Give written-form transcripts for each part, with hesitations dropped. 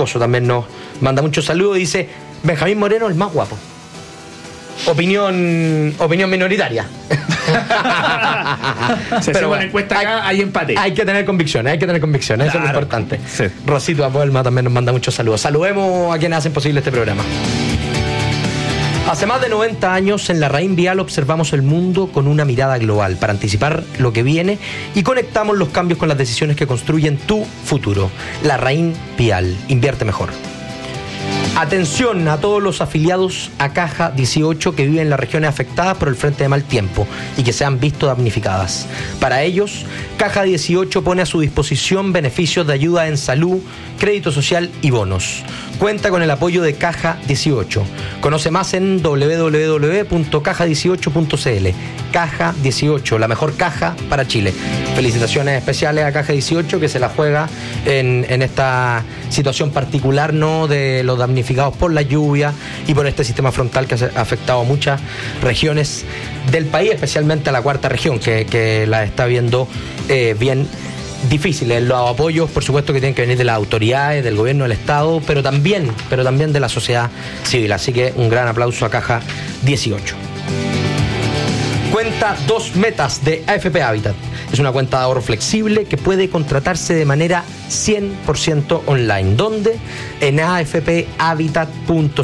Moscoso también nos manda muchos saludos. Dice: Benjamín Moreno el más guapo. Opinión minoritaria. Se hace una encuesta acá, hay empate. Hay que tener convicciones, claro. Eso es lo importante. Sí. Rosito Apuelma también nos manda muchos saludos. Saludemos a quienes hacen posible este programa. Hace más de 90 años en Larraín Vial observamos el mundo con una mirada global para anticipar lo que viene y conectamos los cambios con las decisiones que construyen tu futuro. Larraín Vial, invierte mejor. Atención a todos los afiliados a Caja 18 que viven en las regiones afectadas por el frente de mal tiempo y que se han visto damnificadas. Para ellos, Caja 18 pone a su disposición beneficios de ayuda en salud, crédito social y bonos. Cuenta con el apoyo de Caja 18. Conoce más en www.caja18.cl. Caja 18, la mejor caja para Chile. Felicitaciones especiales a Caja 18 que se la juega en esta situación particular, ¿no?, de los damnificados por la lluvia y por este sistema frontal que ha afectado a muchas regiones del país, especialmente a la cuarta región que la está viendo bien difíciles. Los apoyos, por supuesto, que tienen que venir de las autoridades, del gobierno, del Estado, pero también de la sociedad civil. Así que un gran aplauso a Caja 18. Cuenta 2 metas de AFP Habitat. Es una cuenta de ahorro flexible que puede contratarse de manera 100% online. ¿Dónde? En afphabitat.cl.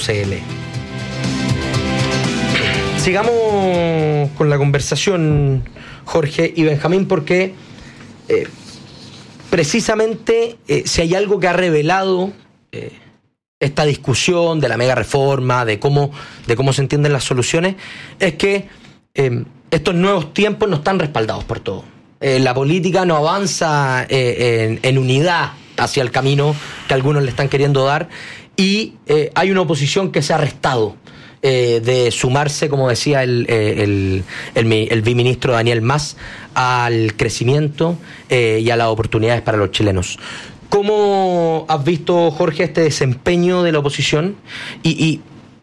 Sigamos con la conversación, Jorge y Benjamín, porque precisamente si hay algo que ha revelado esta discusión de la mega reforma, de cómo se entienden las soluciones, es que estos nuevos tiempos no están respaldados por todo. La política no avanza en unidad hacia el camino que algunos le están queriendo dar y hay una oposición que se ha restado de sumarse, como decía el viceministro Daniel Mas, al crecimiento y a las oportunidades para los chilenos. ¿Cómo has visto, Jorge, este desempeño de la oposición? Y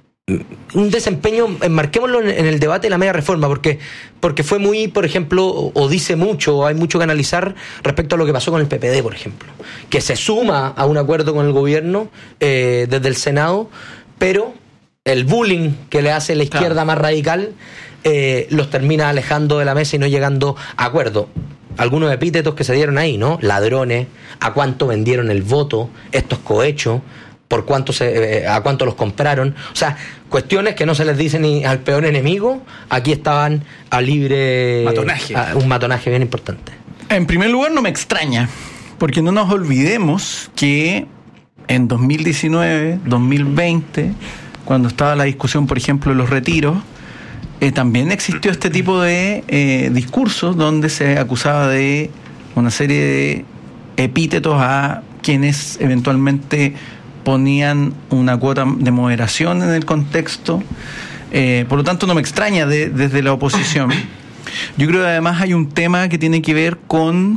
un desempeño, enmarquémoslo en el debate de la mega reforma, porque fue muy, por ejemplo, o dice mucho, hay mucho que analizar respecto a lo que pasó con el PPD, por ejemplo, que se suma a un acuerdo con el gobierno desde el Senado, pero el bullying que le hace la izquierda más radical los termina alejando de la mesa y no llegando a acuerdo. Algunos epítetos que se dieron ahí, ¿no? Ladrones, a cuánto vendieron el voto, estos cohechos, por cuánto a cuánto los compraron. O sea, cuestiones que no se les dice ni al peor enemigo, aquí estaban a libre matonaje. Un matonaje bien importante. En primer lugar, no me extraña, porque no nos olvidemos que en 2019, 2020, cuando estaba la discusión, por ejemplo, de los retiros, también existió este tipo de discursos donde se acusaba de una serie de epítetos a quienes eventualmente ponían una cuota de moderación en el contexto. Por lo tanto, no me extraña desde la oposición. Yo creo que además hay un tema que tiene que ver con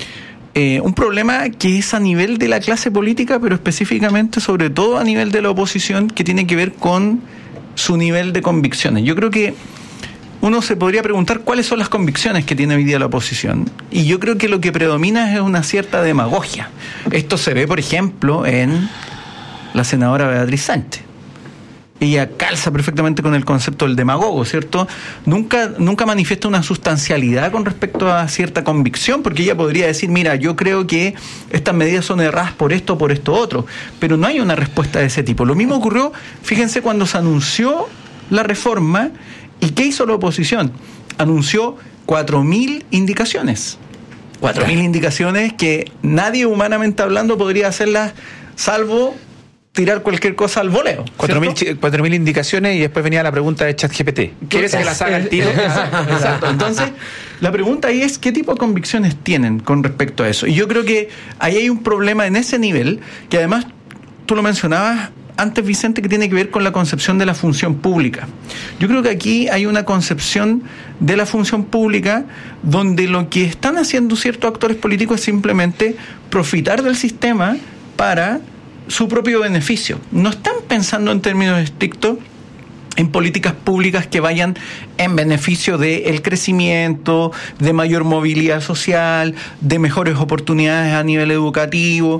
un problema que es a nivel de la clase política, pero específicamente, sobre todo a nivel de la oposición, que tiene que ver con su nivel de convicciones. Yo creo que uno se podría preguntar cuáles son las convicciones que tiene hoy día la oposición, y yo creo que lo que predomina es una cierta demagogia. Esto se ve, por ejemplo, en la senadora Beatriz Sánchez. Ella calza perfectamente con el concepto del demagogo, ¿cierto? Nunca manifiesta una sustancialidad con respecto a cierta convicción, porque ella podría decir, mira, yo creo que estas medidas son erradas por esto otro, pero no hay una respuesta de ese tipo. Lo mismo ocurrió, fíjense, cuando se anunció la reforma, ¿y qué hizo la oposición? Anunció 4.000 indicaciones. 4.000 indicaciones que nadie, humanamente hablando, podría hacerlas, salvo tirar cualquier cosa al voleo. 4.000 indicaciones, y después venía la pregunta de ChatGPT. ¿Quieres que las haga al tiro? Exacto. Entonces, la pregunta ahí es, ¿qué tipo de convicciones tienen con respecto a eso? Y yo creo que ahí hay un problema en ese nivel, que además, tú lo mencionabas antes, Vicente, que tiene que ver con la concepción de la función pública. Yo creo que aquí hay una concepción de la función pública donde lo que están haciendo ciertos actores políticos es simplemente profitar del sistema para su propio beneficio. No están pensando en términos estrictos en políticas públicas que vayan en beneficio del crecimiento, de mayor movilidad social, de mejores oportunidades a nivel educativo.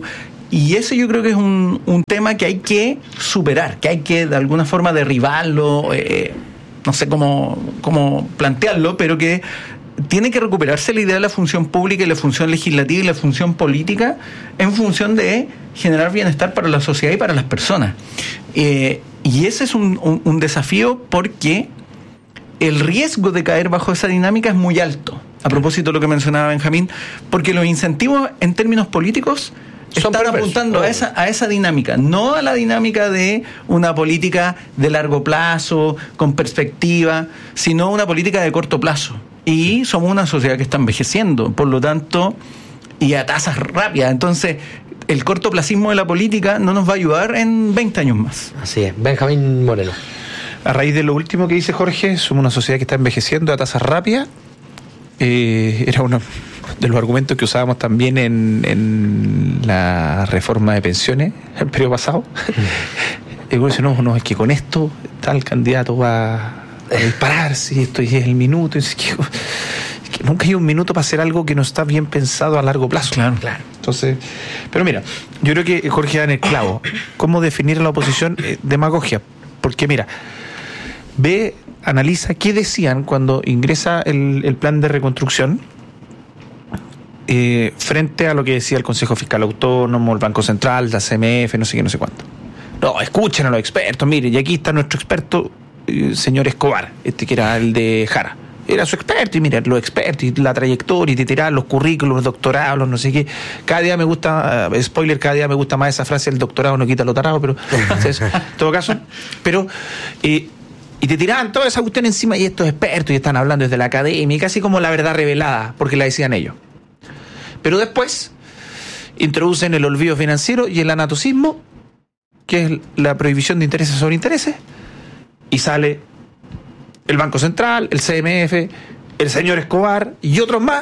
Y ese yo creo que es un tema que hay que superar, que hay que de alguna forma derribarlo, no sé cómo plantearlo, pero que tiene que recuperarse la idea de la función pública y la función legislativa y la función política en función de generar bienestar para la sociedad y para las personas. Y ese es un desafío porque el riesgo de caer bajo esa dinámica es muy alto. A propósito de lo que mencionaba Benjamín, porque los incentivos en términos políticos están apuntando a esa dinámica, no a la dinámica de una política de largo plazo, con perspectiva, sino una política de corto plazo. Y somos una sociedad que está envejeciendo, por lo tanto, y a tasas rápidas. Entonces, el cortoplacismo de la política no nos va a ayudar en 20 años más. Así es. Benjamín Moreno. A raíz de lo último que dice Jorge, somos una sociedad que está envejeciendo a tasas rápidas. Era uno de los argumentos que usábamos también en la reforma de pensiones el periodo pasado. Y dice, no, es que con esto tal candidato va a dispararse, y esto es el minuto. Es que nunca hay un minuto para hacer algo que no está bien pensado a largo plazo. Claro. Entonces, pero mira, yo creo que Jorge da en el clavo. ¿Cómo definir a la oposición? Demagogia. Porque mira, analiza qué decían cuando ingresa el plan de reconstrucción frente a lo que decía el Consejo Fiscal Autónomo, el Banco Central, la CMF, no sé qué, no sé cuánto. No, escuchen a los expertos, miren, y aquí está nuestro experto, señor Escobar, que era el de Jara. Era su experto, y mira, los expertos, y la trayectoria, y te tiran los currículos, los doctorados, los no sé qué. Cada día me gusta, spoiler, cada día me gusta más esa frase, el doctorado no quita lo tarado, pero en todo caso, pero y te tiraban toda esa cuestión encima, y estos expertos, y están hablando desde la academia, y casi como la verdad revelada, porque la decían ellos. Pero después introducen el olvido financiero y el anatocismo, que es la prohibición de intereses sobre intereses, y sale el Banco Central, el CMF, el señor Escobar y otros más,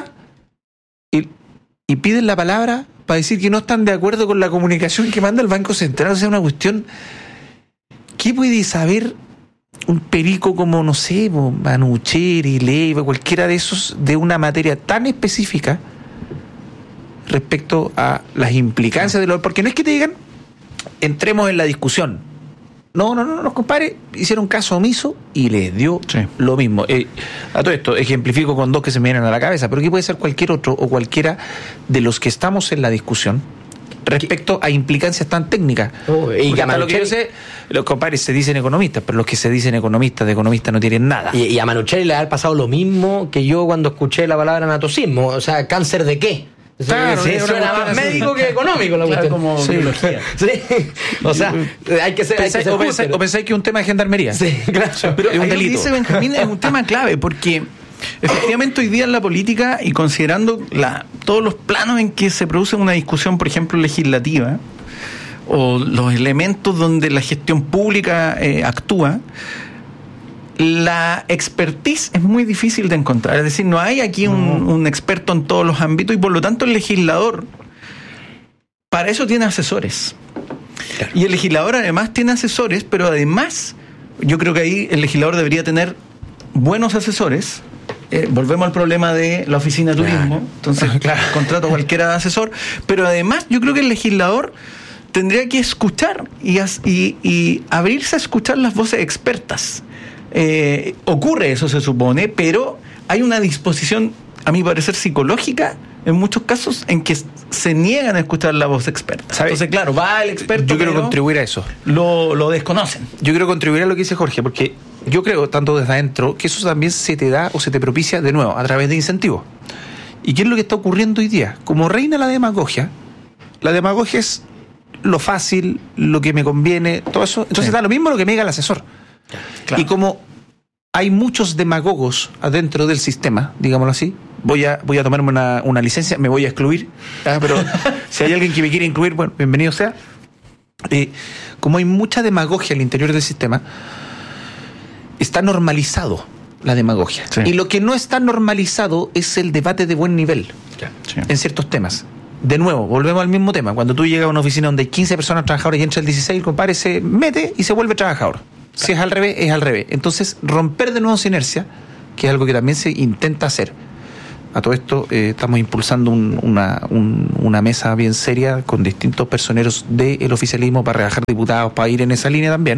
y piden la palabra para decir que no están de acuerdo con la comunicación que manda el Banco Central. O sea, una cuestión, ¿qué puede saber un perico como, no sé, Manucheri, Leiva, cualquiera de esos, de una materia tan específica respecto a las implicancias de lo... Porque no es que te digan, entremos en la discusión. No, los compadres hicieron caso omiso y les dio lo mismo. A todo esto, ejemplifico con dos que se me vienen a la cabeza, pero aquí puede ser cualquier otro o cualquiera de los que estamos en la discusión respecto a implicancias tan técnicas. Y hasta lo que yo sé, los compadres se dicen economistas, pero los que se dicen economistas, de economistas no tienen nada. Y a Manucheri le ha pasado lo mismo que yo cuando escuché la palabra anatocismo. O sea, ¿cáncer de qué? Claro, sí, suena más médico que económico la cuestión. Como biología. Sí. O sea, hay que ser. ¿O pensáis que es un tema de gendarmería? Sí, claro. Pero es un delito. Dice Benjamín, es un tema clave, porque efectivamente hoy día en la política, y considerando todos los planos en que se produce una discusión, por ejemplo, legislativa, o los elementos donde la gestión pública actúa, la expertise es muy difícil de encontrar. Es decir, no hay aquí un experto en todos los ámbitos, y por lo tanto el legislador para eso tiene asesores. Claro. Y el legislador además tiene asesores, pero además yo creo que ahí el legislador debería tener buenos asesores. Volvemos al problema de la oficina de turismo. Entonces, contrato a cualquiera de asesor, pero además yo creo que el legislador tendría que escuchar y abrirse a escuchar las voces expertas. Ocurre eso, se supone, pero hay una disposición, a mi parecer, psicológica en muchos casos en que se niegan a escuchar la voz experta. ¿Sabes? Entonces, claro, va el experto. Yo quiero contribuir a eso. Lo desconocen. Yo quiero contribuir a lo que dice Jorge, porque yo creo, tanto desde adentro, que eso también se te da o se te propicia de nuevo a través de incentivos. ¿Y qué es lo que está ocurriendo hoy día? Como reina la demagogia es lo fácil, lo que me conviene, todo eso. Entonces da lo mismo lo que me diga el asesor. Claro. Y como hay muchos demagogos adentro del sistema, digámoslo así, voy a tomarme una licencia, me voy a excluir, pero si hay alguien que me quiere incluir, bueno, bienvenido sea. Como hay mucha demagogia al interior del sistema, está normalizado la demagogia. Sí. Y lo que no está normalizado es el debate de buen nivel en ciertos temas. De nuevo, volvemos al mismo tema. Cuando tú llegas a una oficina donde hay 15 personas trabajadoras y entra el 16, el compadre se mete y se vuelve trabajador. Si es al revés, es al revés. Entonces, romper de nuevo esa inercia, que es algo que también se intenta hacer. A todo esto estamos impulsando una mesa bien seria con distintos personeros del oficialismo para rebajar diputados, para ir en esa línea también.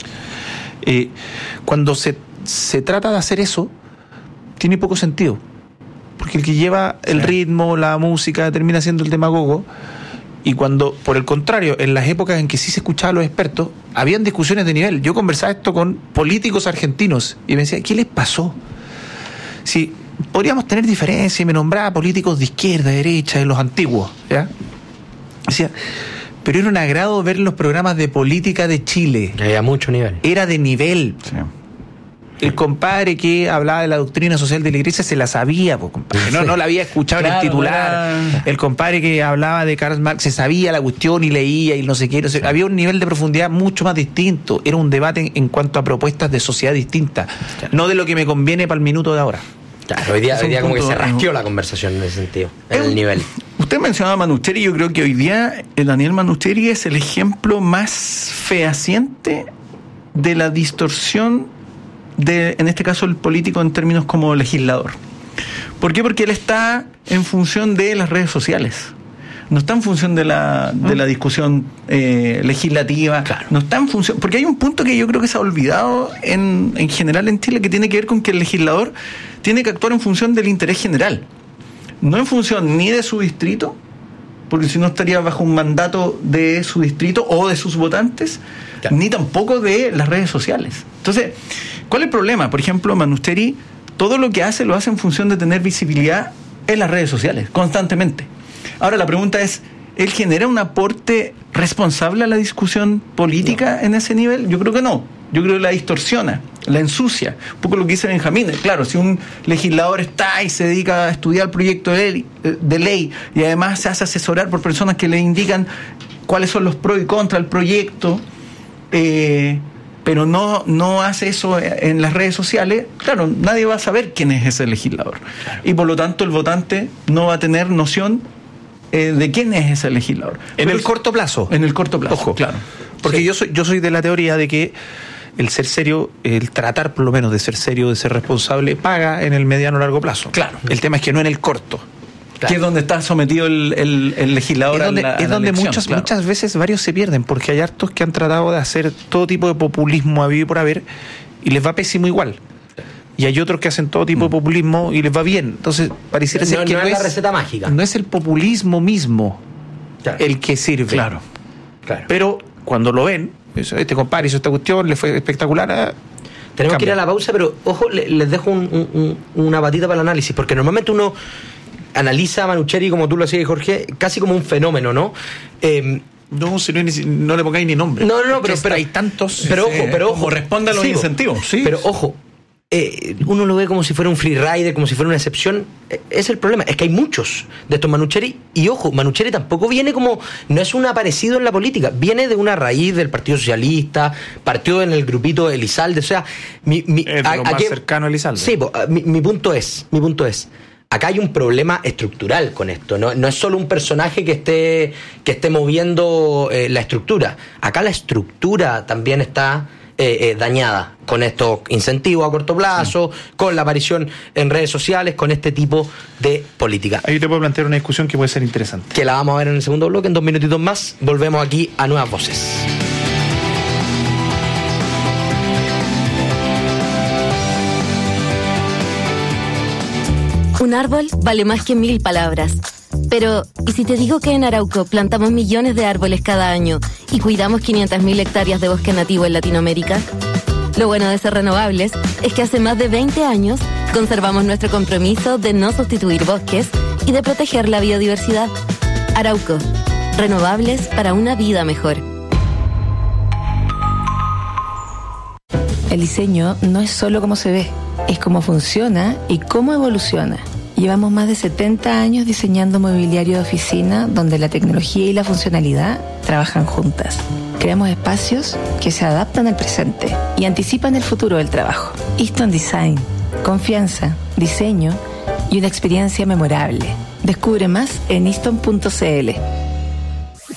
Cuando se trata de hacer eso, tiene poco sentido. Porque el que lleva el ritmo, la música, termina siendo el demagogo. Y cuando, por el contrario, en las épocas en que sí se escuchaban a los expertos, habían discusiones de nivel. Yo conversaba esto con políticos argentinos y me decía, ¿qué les pasó? Si podríamos tener diferencias y me nombraba políticos de izquierda, derecha, de los antiguos, ¿ya? Decía, pero era un agrado ver los programas de política de Chile. Había mucho nivel. Era de nivel. Sí. El compadre que hablaba de la doctrina social de la iglesia se la sabía, compadre. No la había escuchado en el titular. El compadre que hablaba de Karl Marx se sabía la cuestión y leía y no sé qué. Había un nivel de profundidad mucho más distinto. Era un debate en cuanto a propuestas de sociedad distintas, no de lo que me conviene para el minuto de ahora. Claro, hoy día como que se rasqueó la conversación en ese sentido, en el nivel. Usted mencionaba a Manucheri, yo creo que hoy día Daniel Manucheri es el ejemplo más fehaciente de la distorsión en este caso el político en términos como legislador. ¿Por qué? Porque él está en función de las redes sociales. No está en función de la discusión legislativa. Claro. No está en función. Porque hay un punto que yo creo que se ha olvidado en general en Chile, que tiene que ver con que el legislador tiene que actuar en función del interés general. No en función ni de su distrito, porque si no estaría bajo un mandato de su distrito o de sus votantes, claro, ni tampoco de las redes sociales. Entonces, ¿cuál es el problema? Por ejemplo, Manucheri, todo lo que hace lo hace en función de tener visibilidad en las redes sociales, constantemente. Ahora, la pregunta es, ¿él genera un aporte responsable a la discusión política en ese nivel? Yo creo que no. Yo creo que la distorsiona, la ensucia. Un poco lo que dice Benjamín. Claro, si un legislador está y se dedica a estudiar el proyecto de ley y además se hace asesorar por personas que le indican cuáles son los pros y contras del proyecto, pero no hace eso en las redes sociales, claro, nadie va a saber quién es ese legislador. Claro. Y por lo tanto el votante no va a tener noción de quién es ese legislador. En el corto plazo. En el corto plazo, ojo, claro. Porque sí, yo soy de la teoría de que el ser serio, el tratar por lo menos de ser serio, de ser responsable, paga en el mediano o largo plazo. Claro. El tema es que no en el corto. Claro. Que es donde está sometido el legislador es donde muchas veces varios se pierden, porque hay hartos que han tratado de hacer todo tipo de populismo habido y por haber y les va pésimo igual. Y hay otros que hacen todo tipo de populismo y les va bien. Entonces, pareciera ser que no es la receta mágica. No es el populismo mismo, claro, el que sirve. Claro. Pero cuando lo ven, este compadre hizo esta cuestión, le fue espectacular. Tenemos que ir a la pausa, pero ojo, les dejo una patita para el análisis, porque normalmente uno analiza a Manucheri, como tú lo hacías, Jorge, casi como un fenómeno, ¿no? No, si no le pongáis ni nombre. No, pero hay tantos. Pero ojo. Como responde a los incentivos. Sí. Pero ojo, uno lo ve como si fuera un free rider, como si fuera una excepción. Es el problema, es que hay muchos de estos Manucheri. Y ojo, Manucheri tampoco viene como, no es un aparecido en la política, viene de una raíz del Partido Socialista, partió en el grupito de Elizalde. O sea, es de lo más cercano a Elizalde. Sí, mi punto es, acá hay un problema estructural con esto. No es solo un personaje que esté moviendo la estructura. Acá la estructura también está dañada con estos incentivos a corto plazo, con la aparición en redes sociales, con este tipo de política. Ahí te puedo plantear una discusión que puede ser interesante. Que la vamos a ver en el segundo bloque, en 2 minutitos más. Volvemos aquí a Nuevas Voces. Un árbol vale más que 1000 palabras. Pero, ¿y si te digo que en Arauco plantamos millones de árboles cada año y cuidamos 500.000 hectáreas de bosque nativo en Latinoamérica? Lo bueno de ser renovables es que hace más de 20 años conservamos nuestro compromiso de no sustituir bosques y de proteger la biodiversidad. Arauco, renovables para una vida mejor. El diseño no es solo cómo se ve, es cómo funciona y cómo evoluciona. Llevamos más de 70 años diseñando mobiliario de oficina donde la tecnología y la funcionalidad trabajan juntas. Creamos espacios que se adaptan al presente y anticipan el futuro del trabajo. Easton Design, confianza, diseño y una experiencia memorable. Descubre más en easton.cl.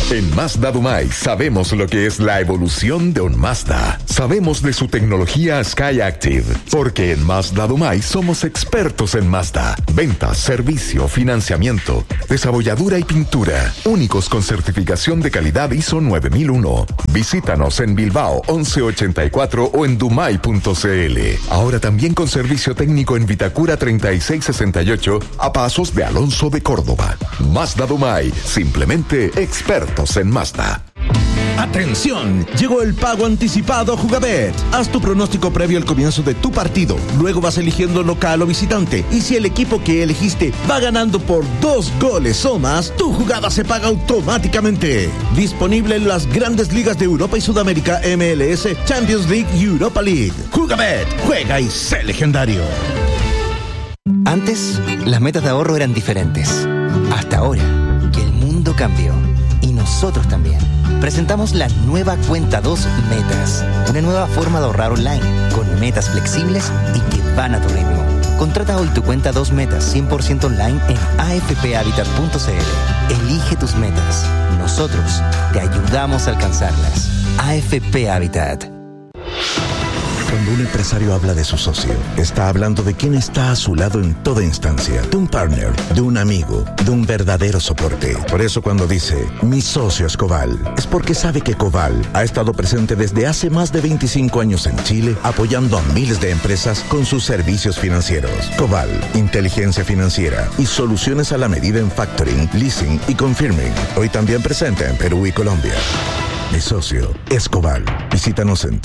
En Mazda Dumay sabemos lo que es la evolución de un Mazda. Sabemos de su tecnología SkyActiv, porque en Mazda Dumay somos expertos en Mazda. Ventas, servicio, financiamiento, desabolladura y pintura. Únicos con certificación de calidad ISO 9001. Visítanos en Bilbao 1184 o en dumay.cl. Ahora también con servicio técnico en Vitacura 3668 a pasos de Alonso de Córdoba. Mazda Dumay, simplemente expertos en Mazda. ¡Atención! Llegó el pago anticipado Jugabet. Haz tu pronóstico previo al comienzo de tu partido. Luego vas eligiendo local o visitante. Y si el equipo que elegiste va ganando por 2 goles o más, tu jugada se paga automáticamente. Disponible en las grandes ligas de Europa y Sudamérica, MLS, Champions League y Europa League. Jugabet. Juega y sé legendario. Antes, las metas de ahorro eran diferentes. Hasta ahora, que el mundo cambió. Y nosotros también. Presentamos la nueva Cuenta 2 Metas. Una nueva forma de ahorrar online, con metas flexibles y que van a tu ritmo. Contrata hoy tu Cuenta 2 Metas 100% online en afphabitat.cl. Elige tus metas. Nosotros te ayudamos a alcanzarlas. AFP Habitat. Cuando un empresario habla de su socio, está hablando de quien está a su lado en toda instancia, de un partner, de un amigo, de un verdadero soporte. Por eso cuando dice, mi socio es Coval, es porque sabe que Coval ha estado presente desde hace más de 25 años en Chile, apoyando a miles de empresas con sus servicios financieros. Coval, inteligencia financiera y soluciones a la medida en factoring, leasing y confirming. Hoy también presente en Perú y Colombia. Mi socio es Coval. Visítanos en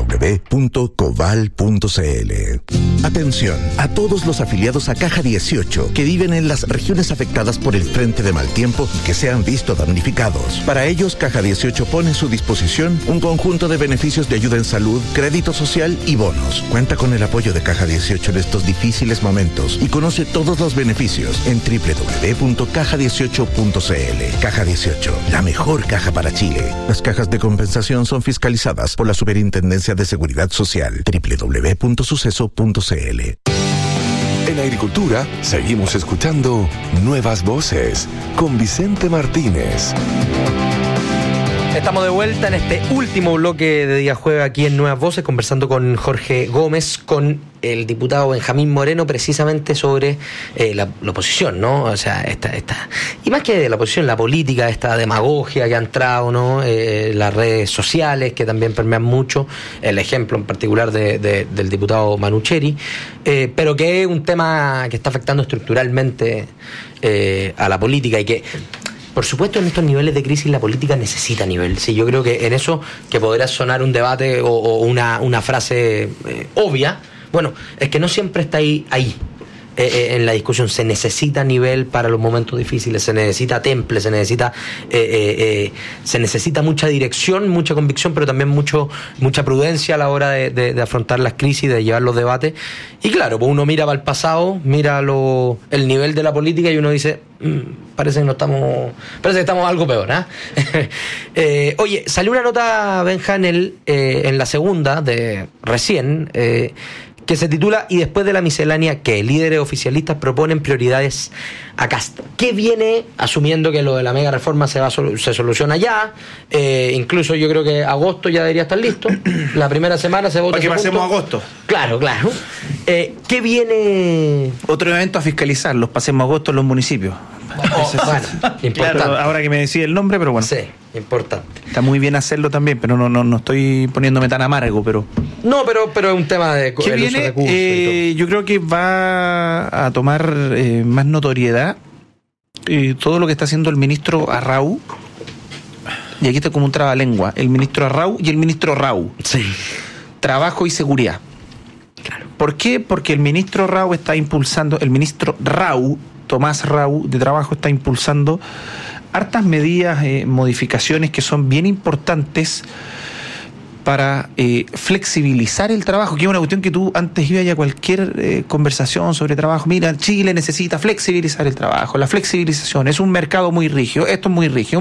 www.coval.cl. Atención a todos los afiliados a Caja 18 que viven en las regiones afectadas por el frente de mal tiempo y que se han visto damnificados. Para ellos, Caja 18 pone a su disposición un conjunto de beneficios de ayuda en salud, crédito social y bonos. Cuenta con el apoyo de Caja 18 en estos difíciles momentos y conoce todos los beneficios en www.caja18.cl. Caja 18, la mejor caja para Chile. Las cajas de compensación son fiscalizadas por la Superintendencia de Seguridad Social. www.suceso.cl. En Agricultura seguimos escuchando Nuevas Voces con Vicente Martínez. Estamos de vuelta en este último bloque de Día Jueves aquí en Nuevas Voces, conversando con Jorge Gómez, con el diputado Benjamín Moreno, precisamente sobre la oposición, ¿no? O sea, y más que la oposición, la política, esta demagogia que ha entrado, ¿no? Las redes sociales que también permean mucho, el ejemplo en particular del diputado Manucheri, pero que es un tema que está afectando estructuralmente a la política y que, por supuesto, en estos niveles de crisis la política necesita nivel. Sí, yo creo que en eso, que podrá sonar un debate o una frase obvia, bueno, es que no siempre está ahí en la discusión. Se necesita nivel para los momentos difíciles, se necesita temple, se necesita mucha dirección, mucha convicción, pero también mucha prudencia a la hora de afrontar las crisis, de llevar los debates. Y claro, pues uno mira para el pasado, mira el nivel de la política y uno dice, parece que estamos algo peor, oye, salió una nota, Benja, en la segunda de recién, que se titula "Y después de la miscelánea, ¿qué? Líderes oficialistas proponen prioridades a Cast". ¿Qué viene? Asumiendo que lo de la mega reforma se soluciona ya, incluso yo creo que agosto ya debería estar listo. La primera semana se vota. ¿Para que pasemos agosto? Claro. ¿Qué viene? Otro evento a fiscalizar, los pasemos agosto en los municipios. Importante. Claro, ahora que me decía el nombre, pero bueno. Sí, importante. Está muy bien hacerlo también, pero no estoy poniéndome tan amargo, pero... No, pero es un tema de... ¿Qué viene? Yo creo que va a tomar más notoriedad todo lo que está haciendo el ministro Arrau. Y aquí está como un trabalengua. El ministro Arrau y el ministro Rau. Sí. Trabajo y seguridad. Claro. ¿Por qué? Porque el ministro Rau está impulsando... El ministro Rau, Tomás Rau, de Trabajo, está impulsando hartas medidas, modificaciones que son bien importantes para flexibilizar el trabajo, que es una cuestión que tú antes ibas a cualquier conversación sobre trabajo. Mira, Chile necesita flexibilizar el trabajo. La flexibilización es un mercado muy rígido, esto es muy rígido.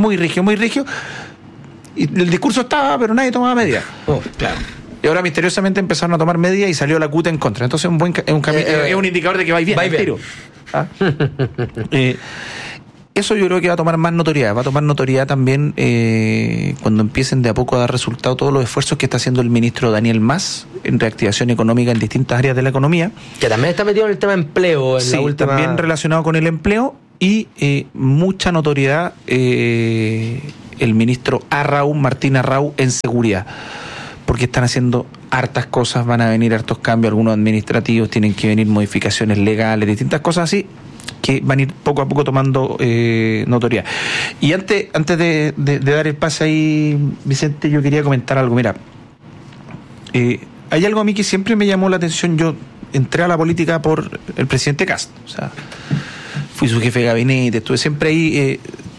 Y el discurso estaba, pero nadie tomaba medidas. Claro. Y ahora misteriosamente empezaron a tomar medidas y salió la CUT en contra. Entonces es un indicador de que vais bien. Tiro. Eso yo creo que va a tomar más notoriedad. Va a tomar notoriedad también cuando empiecen de a poco a dar resultado todos los esfuerzos que está haciendo el ministro Daniel Mas en reactivación económica en distintas áreas de la economía. Que también está metido en el tema de empleo. Sí, la última... también relacionado con el empleo y mucha notoriedad el ministro Martín Arrau en seguridad. Porque están haciendo hartas cosas, van a venir hartos cambios, algunos administrativos, tienen que venir modificaciones legales, distintas cosas así, que van a ir poco a poco tomando notoriedad. Y antes de dar el pase ahí, Vicente, yo quería comentar algo. Mira, hay algo a mí que siempre me llamó la atención. Yo entré a la política por el presidente Kast, o sea, fui su jefe de gabinete, estuve siempre ahí,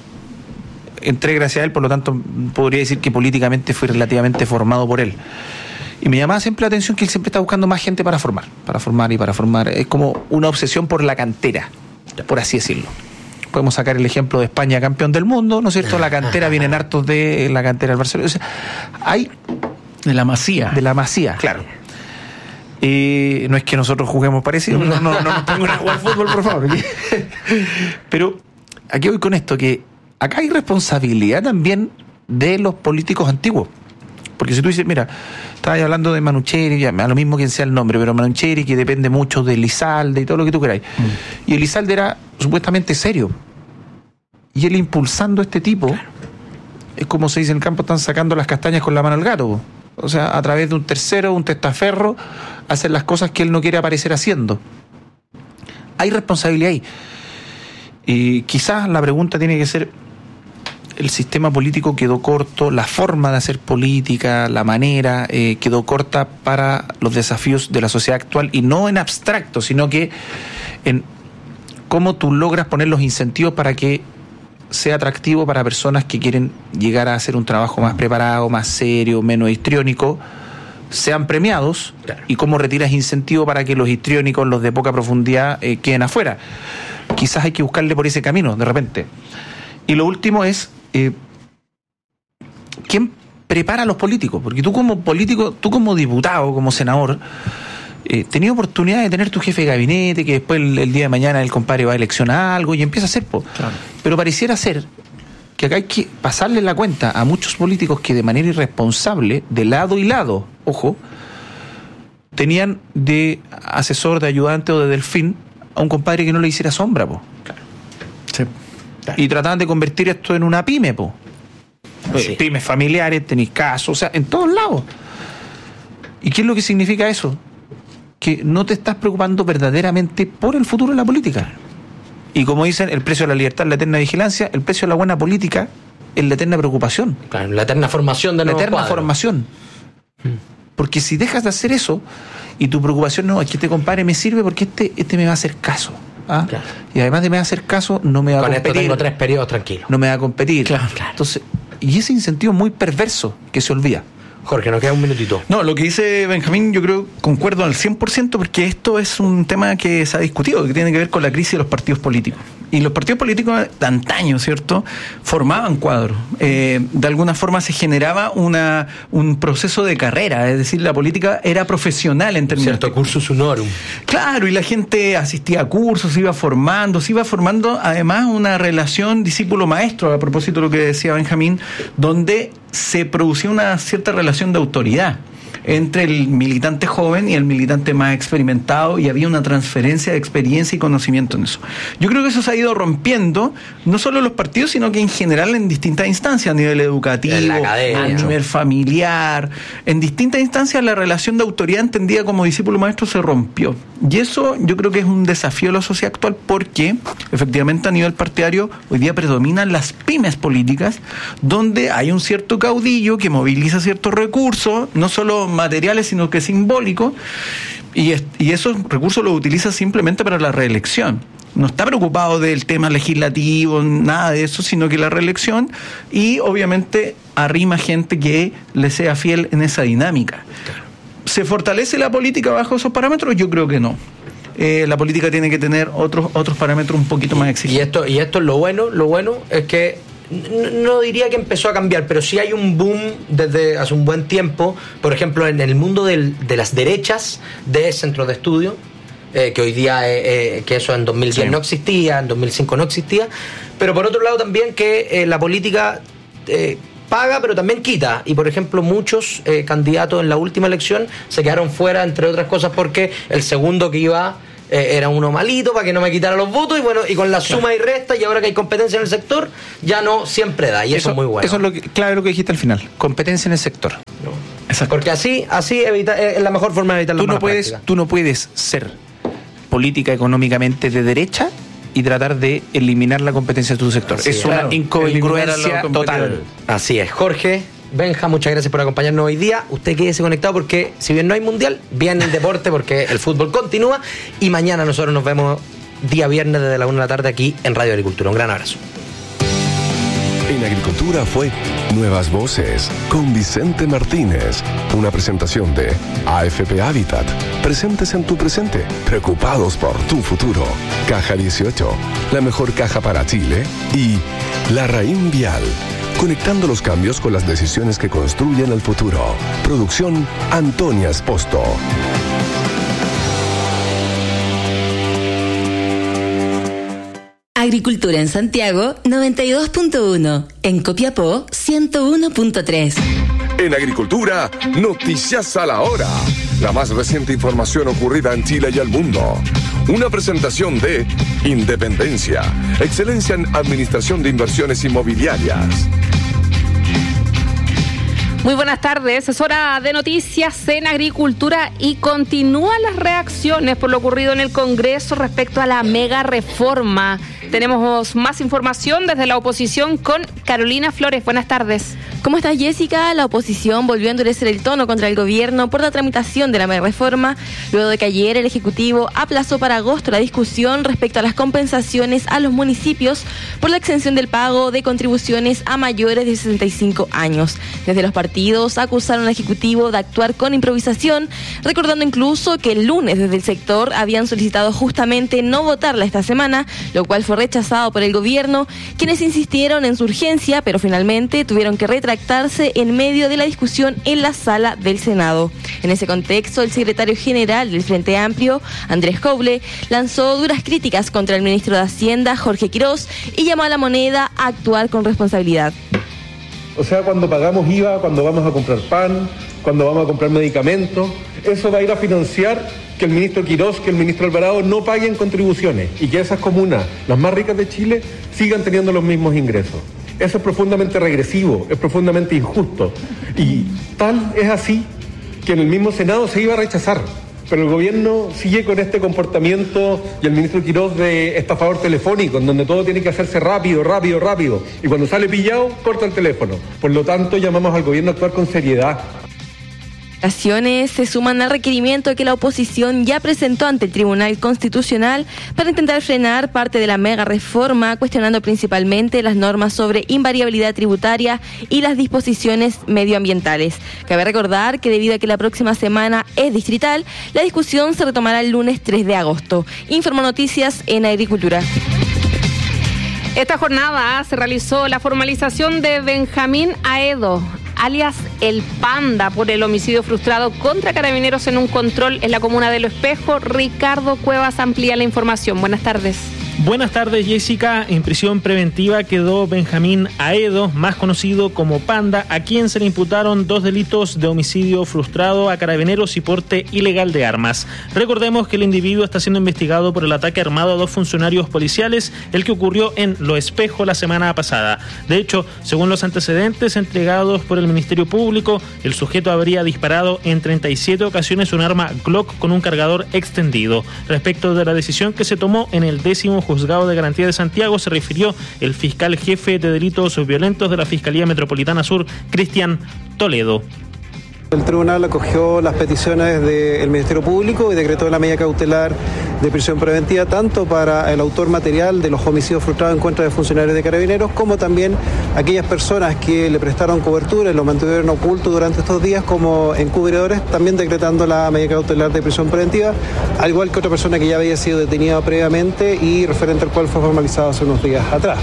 entré gracias a él, por lo tanto podría decir que políticamente fui relativamente formado por él. Y me llamaba siempre la atención que él siempre está buscando más gente para formar. Es como una obsesión por la cantera, por así decirlo. Podemos sacar el ejemplo de España, campeón del mundo, ¿no es cierto? La cantera, vienen hartos de la cantera del Barcelona. O sea, hay... De la Masía. De la Masía, claro. No es que nosotros juguemos parecido, no nos pongan a jugar fútbol, por favor. Pero aquí voy con esto, que acá hay responsabilidad también de los políticos antiguos. Porque si tú dices, mira, estabas hablando de Manucheri, ya, a lo mismo quien sea el nombre, pero Manucheri, que depende mucho de Elizalde y todo lo que tú queráis. Y Elizalde era supuestamente serio. Y él impulsando a este tipo, es como se dice en el campo, están sacando las castañas con la mano al gato. O sea, a través de un tercero, un testaferro, hacen las cosas que él no quiere aparecer haciendo. Hay responsabilidad ahí. Y quizás la pregunta tiene que ser, el sistema político quedó corto, la forma de hacer política, la manera, quedó corta para los desafíos de la sociedad actual, y no en abstracto, sino que en cómo tú logras poner los incentivos para que sea atractivo para personas que quieren llegar a hacer un trabajo más preparado, más serio, menos histriónico, sean premiados, claro. Y cómo retiras incentivos para que los histriónicos, los de poca profundidad, queden afuera. Quizás hay que buscarle por ese camino, de repente. Y lo último es, ¿quién prepara a los políticos? Porque tú como político, tú como diputado, como senador, tenías oportunidad de tener tu jefe de gabinete, que después el día de mañana el compadre va a eleccionar algo y empieza a hacer. Claro. Pero pareciera ser que acá hay que pasarle la cuenta a muchos políticos que de manera irresponsable, de lado y lado, ojo, tenían de asesor, de ayudante o de delfín a un compadre que no le hiciera sombra, po. Claro. Sí. Claro. Y trataban de convertir esto en una pyme, po. Sí. Pymes familiares, tenéis casos, o sea, en todos lados. ¿Y qué es lo que significa eso? Que no te estás preocupando verdaderamente por el futuro de la política. Y como dicen, el precio de la libertad es la eterna vigilancia, el precio de la buena política es la eterna preocupación. Claro, la eterna formación de nuevos La eterna cuadros. Formación. Porque si dejas de hacer eso y tu preocupación no, es que este compadre me sirve porque este me va a hacer caso. ¿Ah? Claro. Y además de me va a hacer caso, no me va a competir. Con esto tengo 3 periodos tranquilos. No me va a competir. Claro. Entonces, y ese incentivo muy perverso que se olvida. Jorge, nos queda un minutito. No, lo que dice Benjamín, yo creo, concuerdo al 100%, porque esto es un tema que se ha discutido, que tiene que ver con la crisis de los partidos políticos. Y los partidos políticos de antaño, ¿cierto?, formaban cuadros. De alguna forma se generaba un proceso de carrera, es decir, la política era profesional en términos... Cierto, cursus honorum. Claro, y la gente asistía a cursos, se iba formando además una relación discípulo-maestro, a propósito de lo que decía Benjamín, donde se producía una cierta relación de autoridad entre el militante joven y el militante más experimentado, y había una transferencia de experiencia y conocimiento en eso. Yo creo que eso se ha ido rompiendo, no solo en los partidos, sino que en general en distintas instancias, a nivel educativo, en la academia, a nivel familiar, en distintas instancias la relación de autoridad entendida como discípulo maestro se rompió. Y eso yo creo que es un desafío de la sociedad actual, porque efectivamente a nivel partidario hoy día predominan las pymes políticas, donde hay un cierto caudillo que moviliza ciertos recursos, no solo materiales, sino que simbólicos, y esos recursos los utiliza simplemente para la reelección. No está preocupado del tema legislativo, nada de eso, sino que la reelección, y obviamente arrima gente que le sea fiel en esa dinámica. ¿Se fortalece la política bajo esos parámetros? Yo creo que no. La política tiene que tener otros parámetros un poquito más exigentes. Y esto es lo bueno es que no diría que empezó a cambiar, pero sí hay un boom desde hace un buen tiempo, por ejemplo, en el mundo de las derechas de centros de estudio, que hoy día, que eso en 2010 no existía, en 2005 no existía, pero por otro lado también que la política paga, pero también quita. Y por ejemplo, muchos candidatos en la última elección se quedaron fuera, entre otras cosas, porque el segundo que iba era uno malito para que no me quitara los votos, y bueno, y con la suma y resta, y ahora que hay competencia en el sector, ya no siempre da, y eso es muy bueno. Eso es clave lo que dijiste al final, competencia en el sector. No. Porque así evita, es la mejor forma de evitar la mala práctica. Tú no puedes ser política económicamente de derecha y tratar de eliminar la competencia de tu sector. Así es una incongruencia total. Así es. Jorge, Benja, muchas gracias por acompañarnos hoy día. Usted quédese conectado porque si bien no hay mundial, viene el deporte porque el fútbol continúa, y mañana nosotros nos vemos día viernes desde la 1 de la tarde aquí en Radio Agricultura. Un gran abrazo. En Agricultura fue Nuevas Voces con Vicente Martínez. Una presentación de AFP Habitat. Presentes en tu presente, preocupados por tu futuro. Caja 18, la mejor caja para Chile. Y La Raín Vial, conectando los cambios con las decisiones que construyen el futuro. Producción Antonia Esposto. Agricultura en Santiago 92.1, en Copiapó 101.3. En Agricultura, noticias a la hora. La más reciente información ocurrida en Chile y el mundo. Una presentación de Independencia, excelencia en administración de inversiones inmobiliarias. Muy buenas tardes, es hora de noticias en Agricultura y continúan las reacciones por lo ocurrido en el Congreso respecto a la mega reforma. Tenemos más información desde la oposición con Carolina Flores. Buenas tardes. ¿Cómo estás, Jessica? La oposición volvió a endurecer el tono contra el gobierno por la tramitación de la mega reforma, luego de que ayer el Ejecutivo aplazó para agosto la discusión respecto a las compensaciones a los municipios por la exención del pago de contribuciones a mayores de 65 años. Desde los partidos acusaron al Ejecutivo de actuar con improvisación, recordando incluso que el lunes desde el sector habían solicitado justamente no votarla esta semana, lo cual fue rechazado por el gobierno, quienes insistieron en su urgencia, pero finalmente tuvieron que retractarse en medio de la discusión en la sala del Senado. En ese contexto, el secretario general del Frente Amplio, Andrés Coble, lanzó duras críticas contra el ministro de Hacienda, Jorge Quirós, y llamó a la moneda a actuar con responsabilidad. O sea, cuando pagamos IVA, cuando vamos a comprar pan, cuando vamos a comprar medicamentos, eso va a ir a financiar que el ministro Quirós, que el ministro Alvarado no paguen contribuciones y que esas comunas, las más ricas de Chile, sigan teniendo los mismos ingresos. Eso es profundamente regresivo, es profundamente injusto. Y tal es así que en el mismo Senado se iba a rechazar. Pero el gobierno sigue con este comportamiento y el ministro Quirós de estafador telefónico, en donde todo tiene que hacerse rápido. Y cuando sale pillado, corta el teléfono. Por lo tanto, llamamos al gobierno a actuar con seriedad. Acciones se suman al requerimiento que la oposición ya presentó ante el Tribunal Constitucional para intentar frenar parte de la mega reforma, cuestionando principalmente las normas sobre invariabilidad tributaria y las disposiciones medioambientales. Cabe recordar que debido a que la próxima semana es distrital, la discusión se retomará el lunes 3 de agosto. Informó Noticias en Agricultura. Esta jornada se realizó la formalización de Benjamín Aedo, alias El Panda, por el homicidio frustrado contra carabineros en un control en la comuna de Lo Espejo. Ricardo Cuevas amplía la información. Buenas tardes. Buenas tardes, Jessica. En prisión preventiva quedó Benjamín Aedo, más conocido como Panda, a quien se le imputaron 2 delitos de homicidio frustrado a carabineros y porte ilegal de armas. Recordemos que el individuo está siendo investigado por el ataque armado a 2 funcionarios policiales, el que ocurrió en Lo Espejo la semana pasada. De hecho, según los antecedentes entregados por el Ministerio Público, el sujeto habría disparado en 37 ocasiones un arma Glock con un cargador extendido. Respecto de la decisión que se tomó en el 10º Juzgado de Garantía de Santiago, se refirió el fiscal jefe de delitos violentos de la Fiscalía Metropolitana Sur, Cristian Toledo. El tribunal acogió las peticiones del Ministerio Público y decretó la medida cautelar de prisión preventiva tanto para el autor material de los homicidios frustrados en contra de funcionarios de carabineros, como también aquellas personas que le prestaron cobertura y lo mantuvieron oculto durante estos días como encubridores, también decretando la medida cautelar de prisión preventiva, al igual que otra persona que ya había sido detenida previamente y referente al cual fue formalizado hace unos días atrás.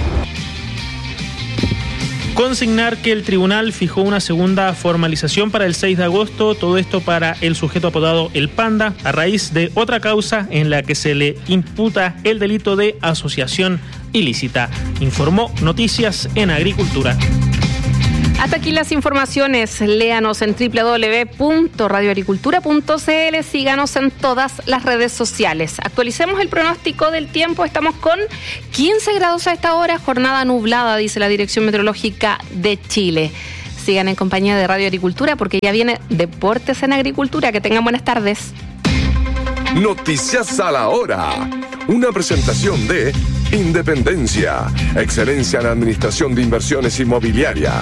Consignar que el tribunal fijó una segunda formalización para el 6 de agosto, todo esto para el sujeto apodado El Panda, a raíz de otra causa en la que se le imputa el delito de asociación ilícita, informó Noticias en Agricultura. Hasta aquí las informaciones. Léanos en www.radioagricultura.cl. Síganos en todas las redes sociales. Actualicemos el pronóstico del tiempo. Estamos con 15 grados a esta hora. Jornada nublada, dice la Dirección Meteorológica de Chile. Sigan en compañía de Radio Agricultura porque ya viene Deportes en Agricultura. Que tengan buenas tardes. Noticias a la hora. Una presentación de Independencia. Excelencia en Administración de Inversiones Inmobiliarias.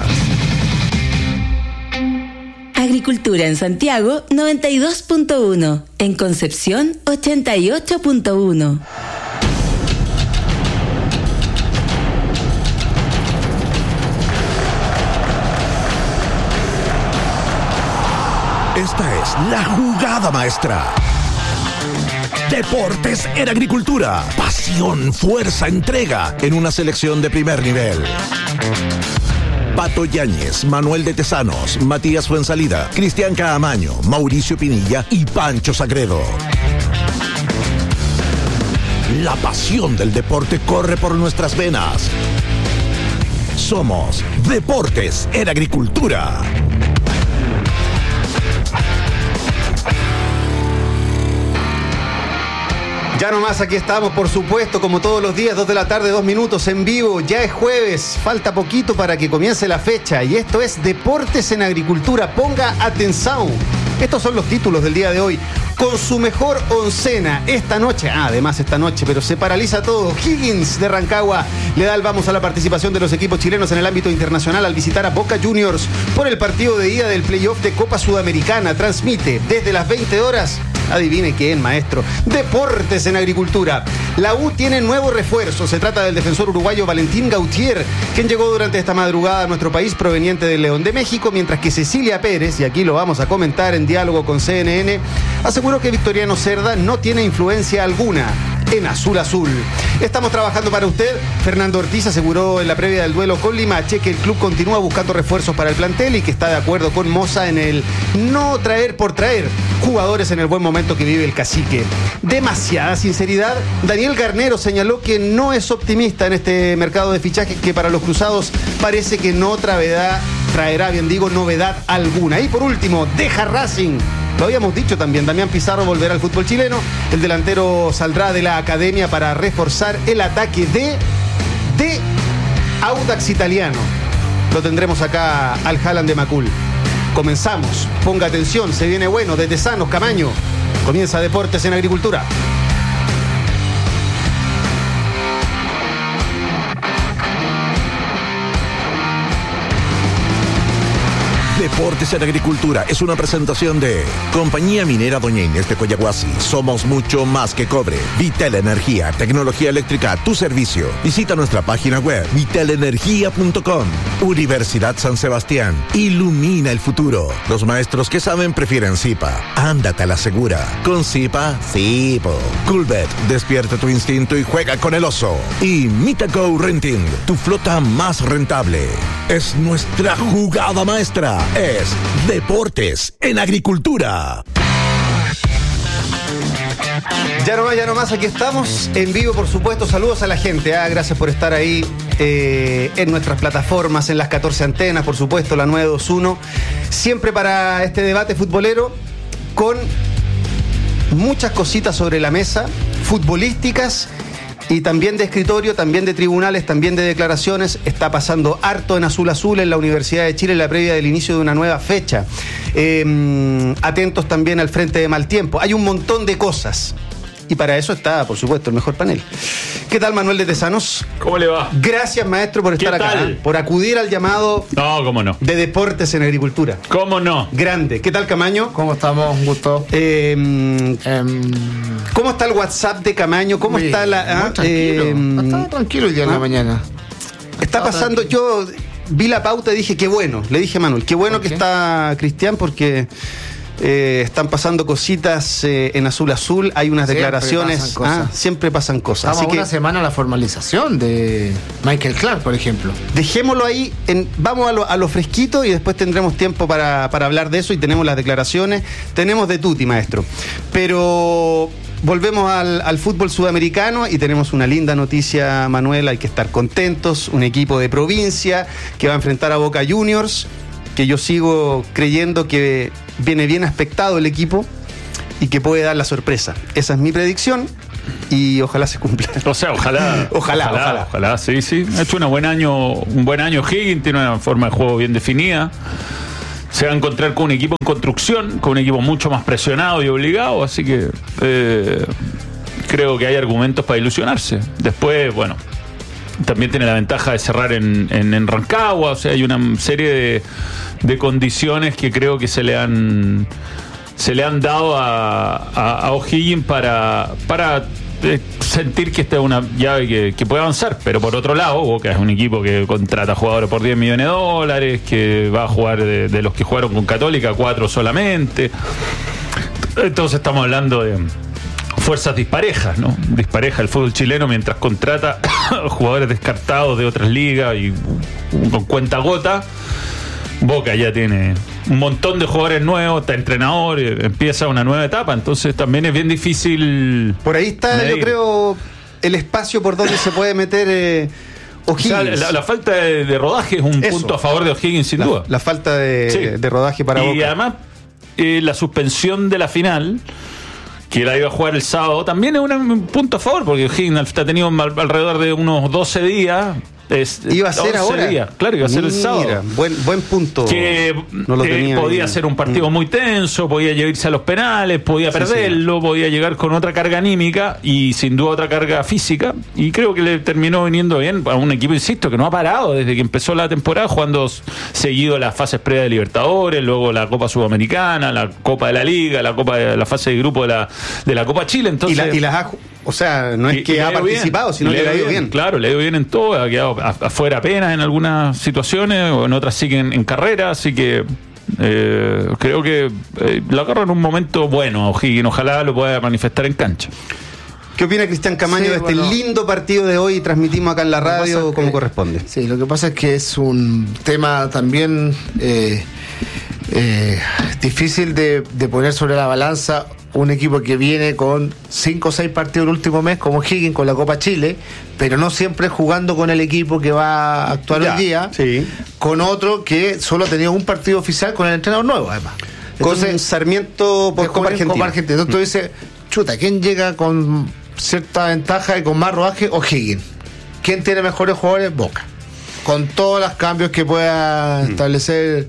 Agricultura en Santiago 92.1. En Concepción 88.1. Esta es la jugada maestra. Deportes en Agricultura. Pasión, fuerza, entrega en una selección de primer nivel. Pato Yáñez, Manuel de Tesanos, Matías Fuensalida, Cristian Caamaño, Mauricio Pinilla y Pancho Sagredo. La pasión del deporte corre por nuestras venas. Somos Deportes en Agricultura. Ya nomás aquí estamos, por supuesto, como todos los días, 2 de la tarde, 2 minutos en vivo. Ya es jueves, falta poquito para que comience la fecha. Y esto es Deportes en Agricultura. Ponga atención. Estos son los títulos del día de hoy. Con su mejor oncena esta noche, además esta noche, pero se paraliza todo. Higgins de Rancagua le da el vamos a la participación de los equipos chilenos en el ámbito internacional al visitar a Boca Juniors por el partido de ida del playoff de Copa Sudamericana. Transmite desde las 20 horas. Adivine quién, maestro. Deportes en Agricultura. La U tiene nuevo refuerzo. Se trata del defensor uruguayo Valentín Gautier, quien llegó durante esta madrugada a nuestro país proveniente del León de México, mientras que Cecilia Pérez, y aquí lo vamos a comentar en diálogo con CNN, aseguró que Victoriano Cerda no tiene influencia alguna en Azul Azul. Estamos trabajando para usted. Fernando Ortiz aseguró en la previa del duelo con Limache que el club continúa buscando refuerzos para el plantel y que está de acuerdo con Moza en el no traer por traer jugadores en el buen momento que vive el cacique. Demasiada sinceridad. Daniel Garnero señaló que no es optimista en este mercado de fichajes, que para los cruzados parece que no traerá, novedad alguna. Y por último, deja Racing. Lo habíamos dicho también, Damián Pizarro volverá al fútbol chileno. El delantero saldrá de la academia para reforzar el ataque de Audax Italiano. Lo tendremos acá al Haaland de Macul. Comenzamos, ponga atención, se viene bueno, de Tesanos, Camaño. Comienza Deportes en Agricultura. Deportes en Agricultura es una presentación de Compañía Minera Doña Inés de Coyahuasi. Somos mucho más que cobre. Vitel Energía, tecnología eléctrica a tu servicio. Visita nuestra página web vitelenergia.com. Universidad San Sebastián. Ilumina el futuro. Los maestros que saben prefieren Zipa. Ándate a la segura. Con Zipa, Zipo. Coolbet, despierta tu instinto y juega con el oso. Y Mitaco Renting, tu flota más rentable. Es nuestra jugada maestra. Es Deportes en Agricultura. Ya nomás, aquí estamos en vivo, por supuesto. Saludos a la gente, gracias por estar ahí en nuestras plataformas, en las 14 antenas, por supuesto, la 921. Siempre para este debate futbolero, con muchas cositas sobre la mesa, futbolísticas y también de escritorio, también de tribunales, también de declaraciones. Está pasando harto en Azul Azul, en la Universidad de Chile, en la previa del inicio de una nueva fecha. Atentos también al frente de mal tiempo. Hay un montón de cosas. Y para eso está, por supuesto, el mejor panel. ¿Qué tal, Manuel de Tesanos? ¿Cómo le va? Gracias, maestro, por estar acá. Por acudir al llamado cómo no. de Deportes en Agricultura. ¿Cómo no? Grande. ¿Qué tal, Camaño? ¿Cómo estamos? Un gusto. ¿Cómo está el WhatsApp de Camaño? ¿Cómo está la...? Muy tranquilo. Estaba tranquilo el día de la mañana. Está pasando... Yo vi la pauta y dije, qué bueno. Le dije a Manuel, qué bueno que está Cristian, porque Están pasando cositas en Azul Azul. Hay unas declaraciones. Siempre pasan cosas. Estamos una semana a la formalización de Michael Clark, por ejemplo. Dejémoslo ahí. Vamos a lo fresquito y después tendremos tiempo para hablar de eso. Y tenemos las declaraciones. Tenemos de tutti, maestro. Pero volvemos al fútbol sudamericano y tenemos una linda noticia, Manuel. Hay que estar contentos. Un equipo de provincia que va a enfrentar a Boca Juniors, que yo sigo creyendo que viene bien aspectado el equipo y que puede dar la sorpresa. Esa es mi predicción y ojalá se cumpla. O sea, ojalá, sí. Ha hecho un buen año Higgins, tiene una forma de juego bien definida. Se va a encontrar con un equipo en construcción, con un equipo mucho más presionado y obligado, así que creo que hay argumentos para ilusionarse. Después, bueno, también tiene la ventaja de cerrar en Rancagua, o sea, hay una serie de condiciones que creo que se le han dado a O'Higgins para sentir que esta es una llave que puede avanzar. Pero por otro lado, Boca es un equipo que contrata jugadores por $10 millones, que va a jugar de los que jugaron con Católica, 4 solamente. Entonces estamos hablando de fuerzas disparejas, ¿no? Dispareja el fútbol chileno mientras contrata jugadores descartados de otras ligas y con cuenta gota. Boca ya tiene un montón de jugadores nuevos, está entrenador, empieza una nueva etapa, entonces también es bien difícil. Por ahí está, medir. Yo creo, el espacio por donde se puede meter O'Higgins. O sea, la falta de rodaje es un punto a favor de O'Higgins, sin duda. La falta de rodaje para Boca. Y además, la suspensión de la final, que la iba a jugar el sábado, también es un punto a favor, porque O'Higgins ha tenido alrededor de unos 12 días. Iba a ser ahora. Días. Claro, iba a ser el sábado. Buen punto. Que no lo podía ser un partido muy tenso, podía irse a los penales, podía perderlo, podía llegar con otra carga anímica y sin duda otra carga física. Y creo que le terminó viniendo bien a un equipo, insisto, que no ha parado desde que empezó la temporada, jugando seguido las fases previas de Libertadores, luego la Copa Sudamericana, la Copa de la Liga, la fase de grupo de la Copa Chile. Entonces, o sea, no es que ha participado, sino que le ha ido bien. Claro, le ha ido bien en todo, ha quedado afuera apenas en algunas situaciones, o en otras siguen en carrera, así que creo que lo agarra en un momento bueno a O'Higgins, ojalá lo pueda manifestar en cancha. ¿Qué opina Cristian Camaño de este lindo partido de hoy? Transmitimos acá en la radio como corresponde. Sí, lo que pasa es que es un tema también difícil de poner sobre la balanza. Un equipo que viene con 5 o 6 partidos el último mes, como Higgins con la Copa Chile, pero no siempre jugando con el equipo que va a actuar hoy día, con otro que solo ha tenido un partido oficial con el entrenador nuevo, además. Entonces, con Sarmiento por Copa Argentina. Entonces tú dices, chuta, ¿quién llega con cierta ventaja y con más rodaje? O'Higgins. ¿Quién tiene mejores jugadores? Boca. Con todos los cambios que pueda establecer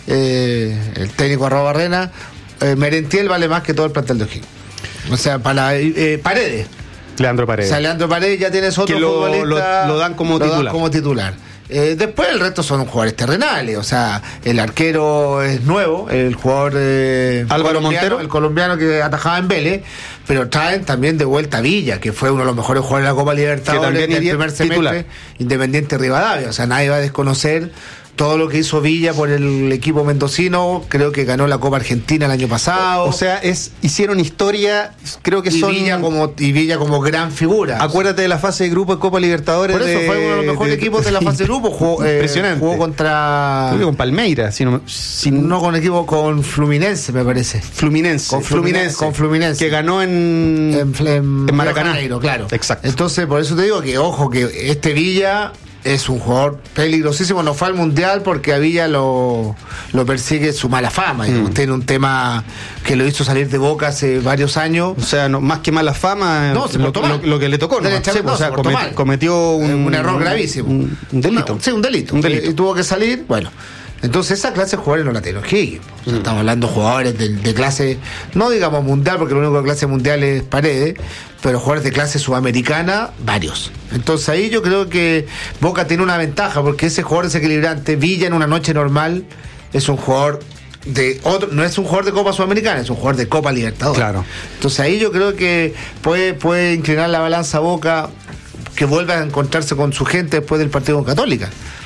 el técnico Arrobarrena, Merentiel vale más que todo el plantel de O'Higgins. O sea, para Paredes. Leandro Paredes. O sea, Leandro Paredes ya tienes otro futbolista. Lo dan como titular. Después el resto son jugadores terrenales. O sea, el arquero es nuevo, el jugador Álvaro Montero, el colombiano que atajaba en Vélez, pero traen también de vuelta a Villa, que fue uno de los mejores jugadores de la Copa Libertadores del primer semestre, Independiente Rivadavia. O sea, nadie va a desconocer todo lo que hizo Villa por el equipo mendocino. Creo que ganó la Copa Argentina el año pasado. O sea, hicieron historia. Creo que Villa como gran figura. Acuérdate de la fase de grupo de Copa Libertadores. Por eso fue uno de los mejores equipos de la fase de grupo. Impresionante. Jugó contra... Creo que con Palmeiras. No, con equipo con Fluminense, me parece. Con Fluminense. Que ganó en Maracaná. Janeiro, claro. Exacto. Entonces, por eso te digo que, ojo, que este Villa es un jugador peligrosísimo. No fue al Mundial porque a Villa lo persigue su mala fama. Tiene un tema que lo hizo salir de Boca hace varios años. O sea, más que mala fama, lo que le tocó. Cometió un error gravísimo. Un delito. Un delito. Y tuvo que salir. Bueno, entonces esa clase de jugadores no la tiene O'Higgins. Estamos hablando de jugadores de clase, no digamos mundial, porque lo único de clase mundial es Paredes, pero jugadores de clase sudamericana, varios. Entonces ahí yo creo que Boca tiene una ventaja, porque ese jugador desequilibrante, Villa en una noche normal, es un jugador no es un jugador de Copa Sudamericana, es un jugador de Copa Libertadores. Claro. Entonces ahí yo creo que puede inclinar la balanza Boca, que vuelva a encontrarse con su gente después del partido con Católica.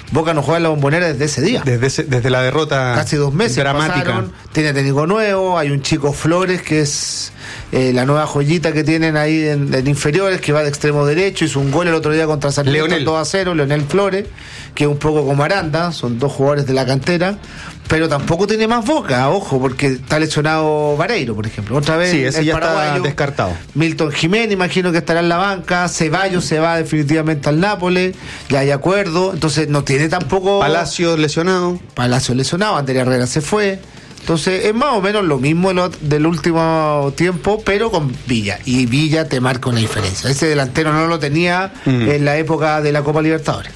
Boca no juega en la Bombonera desde ese día. Desde la derrota casi 2 meses dramática. Pasaron, tiene técnico nuevo, hay un chico Flores que es la nueva joyita que tienen ahí en inferiores, que va de extremo derecho, hizo un gol el otro día contra San Miguel 2-0, Leonel Flores, que es un poco como Aranda, son 2 jugadores de la cantera, pero tampoco tiene más Boca, ojo, porque está lesionado Vareiro, por ejemplo. Otra vez sí, ese el ya paraguayo, está descartado. Milton Jiménez, imagino que estará en la banca, Ceballos se va definitivamente al Nápoles, ya hay acuerdo, entonces no tiene tampoco... Palacio lesionado, Andrés Herrera se fue. Entonces es más o menos lo mismo del último tiempo, pero con Villa. Y Villa te marca una diferencia. Ese delantero no lo tenía en la época de la Copa Libertadores.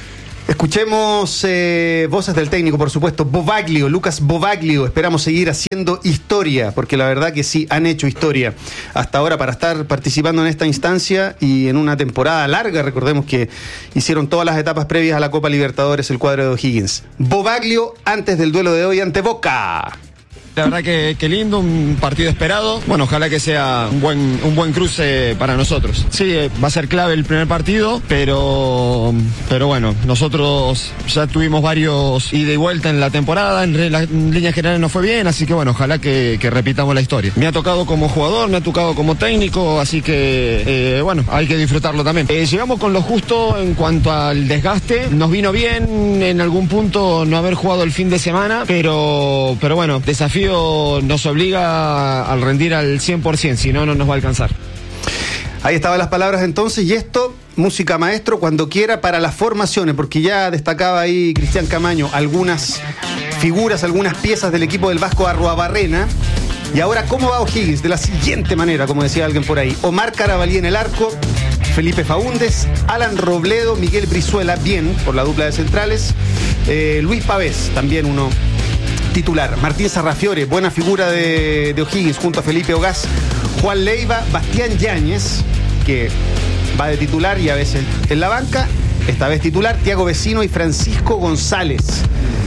Escuchemos voces del técnico, por supuesto. Lucas Bovaglio. Esperamos seguir haciendo historia, porque la verdad que sí, han hecho historia hasta ahora para estar participando en esta instancia y en una temporada larga. Recordemos que hicieron todas las etapas previas a la Copa Libertadores el cuadro de O'Higgins. Bovaglio antes del duelo de hoy ante Boca. La verdad que lindo, un partido esperado. Bueno, ojalá que sea un buen cruce para nosotros. Sí, va a ser clave el primer partido, pero bueno, nosotros ya tuvimos varios ida y vuelta en la temporada, en líneas generales no fue bien, así que bueno, ojalá que repitamos la historia. Me ha tocado como jugador, me ha tocado como técnico, así que bueno, hay que disfrutarlo también. Llegamos con lo justo en cuanto al desgaste, nos vino bien en algún punto no haber jugado el fin de semana, pero bueno, desafío nos obliga a rendir al 100%, si no, no nos va a alcanzar. Ahí estaban las palabras entonces, y esto, música maestro, cuando quiera para las formaciones, porque ya destacaba ahí Cristian Camaño algunas figuras, algunas piezas del equipo del Vasco Arruabarrena. Y ahora, ¿cómo va O'Higgins? De la siguiente manera, como decía alguien por ahí: Omar Carabalí en el arco, Felipe Faúndez, Alan Robledo, Miguel Brizuela, bien, por la dupla de centrales, Luis Pavés, también uno titular, Martín Sarrafiore, buena figura de O'Higgins, junto a Felipe Ogaz, Juan Leiva, Bastián Yáñez, que va de titular y a veces en la banca, esta vez titular, Tiago Vecino y Francisco González.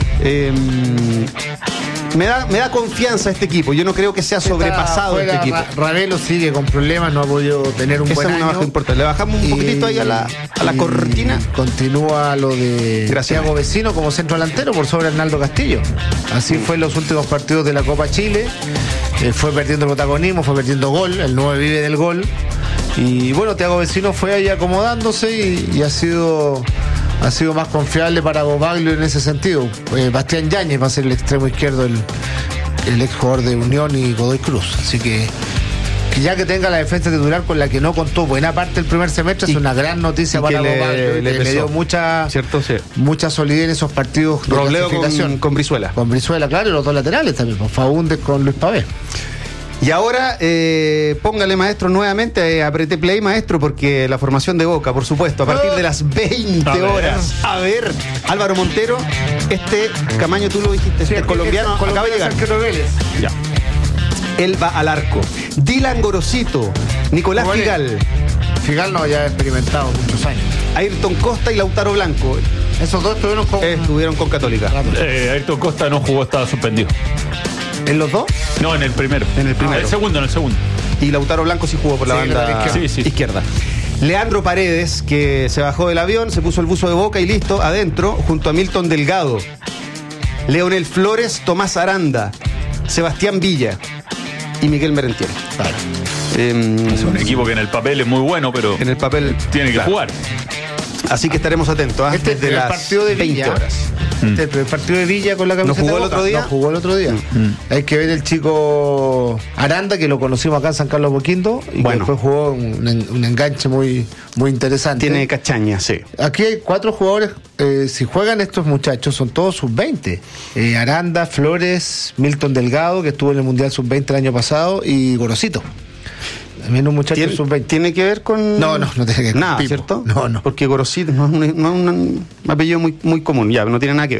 Me da confianza este equipo. Yo no creo que sea sobrepasado este equipo. Ravelo sigue con problemas, no ha podido tener un buen año. Esa es una baja importante. Le bajamos un poquitito ahí a la cortina. Continúa lo de Tiago Vecino como centro delantero por sobre Arnaldo Castillo. Así fue en los últimos partidos de la Copa Chile. Fue perdiendo el protagonismo, fue perdiendo gol. El 9 vive del gol. Y bueno, Tiago Vecino fue ahí acomodándose y ha sido más confiable para Bovaglio en ese sentido. Bastián Yáñez va a ser el extremo izquierdo, el ex jugador de Unión y Godoy Cruz. Así que ya que tenga la defensa titular con la que no contó buena parte del primer semestre, es una gran noticia para Bovaglio. Le dio mucha solidez en esos partidos de Robledo con Brizuela. Con Brizuela, claro, y los dos laterales también, Faúndez con Luis Pavés. Y ahora, póngale, maestro, nuevamente, apreté play, maestro, porque la formación de Boca, por supuesto, a partir de las 20 horas. A ver, Álvaro Montero, Camaño, tú lo dijiste, sí, colombiano, acaba de llegar. Ya. Él va al arco. Dylan Gorosito, Nicolás Figal. Figal no, ya ha experimentado muchos años. Ayrton Costa y Lautaro Blanco. Esos dos estuvieron con Católica. Ayrton Costa no jugó, estaba suspendido. ¿En los dos? No, en el primero. En el primero. En el segundo. Y Lautaro Blanco sí jugó por la banda izquierda. Leandro Paredes, que se bajó del avión, se puso el buzo de Boca y listo, adentro, junto a Milton Delgado. Leonel Flores, Tomás Aranda, Sebastián Villa y Miguel Merentiel. Claro. Es un equipo que en el papel es muy bueno, pero en el papel tiene que jugar. Así que estaremos atentos. Desde el partido de 20 Villa, horas. El partido de Villa con la camiseta. ¿No jugó el otro día? No jugó el otro día. Hay que ver el chico Aranda, que lo conocimos acá en San Carlos Boquindo, y que después jugó un enganche muy interesante. Tiene cachaña, sí. Aquí hay 4 jugadores. Si juegan estos muchachos, son todos sub-20. Aranda, Flores, Milton Delgado, que estuvo en el Mundial sub-20 el año pasado, y Gorosito. También un muchacho sub-20. ¿Tiene que ver con...? No tiene que ver nada, con ¿cierto? No. Porque Gorosito no es un apellido muy común, ya, no tiene nada que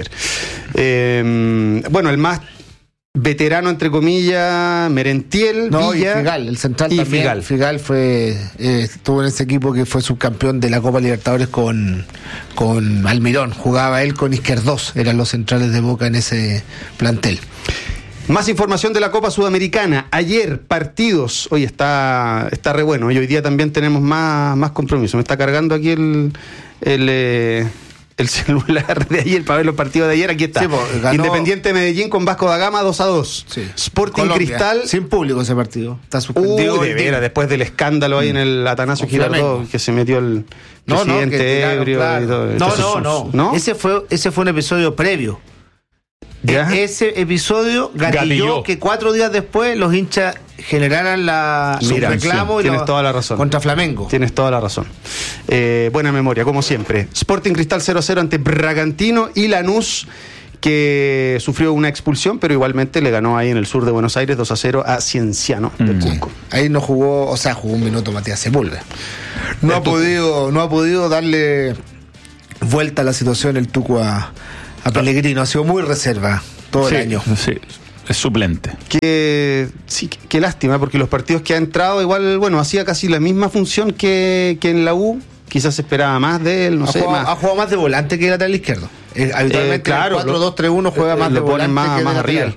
ver. Bueno, el más veterano, entre comillas, Merentiel, Villa... y Figal, el central y también. Figal fue, estuvo en ese equipo que fue subcampeón de la Copa Libertadores con Almirón. Jugaba él con Izquierdos, eran los centrales de Boca en ese plantel. Más información de la Copa Sudamericana. Ayer, partidos. Hoy está re bueno. Y hoy día también tenemos más compromisos. Me está cargando aquí el el celular de ayer para ver los partidos de ayer. Aquí está. Sí, pues, ganó Independiente Medellín con Vasco da Gama 2-2. Sí. Sporting Colombia, Cristal. sin público ese partido. Está suspendido. De veras, después del escándalo ahí en el Atanasio Con Flamengo. Girardot, que se metió el No, presidente que tiraron, ebrio claro. y todo. No. Ese fue un episodio previo. ¿Ya? Ese episodio gatilló que 4 días después los hinchas generaran su reclamo y tienes toda la razón. contra Flamengo. Tienes toda la razón. Buena memoria, como siempre. Sporting Cristal 0-0 ante Bragantino y Lanús, que sufrió una expulsión, pero igualmente le ganó ahí en el sur de Buenos Aires 2-0 a Cienciano del Cusco. Ahí no jugó, jugó un minuto Matías Sepúlveda. No ha podido darle vuelta a la situación el Tucu a Pellegrino. Ha sido muy reserva todo el año. Sí, es suplente. Qué lástima, porque los partidos que ha entrado, igual, bueno, hacía casi la misma función que en la U. Quizás se esperaba más de él, Ha jugado más de volante que de lateral izquierdo. Habitualmente claro, el 4-2-3-1 juega más de volante que más arriba.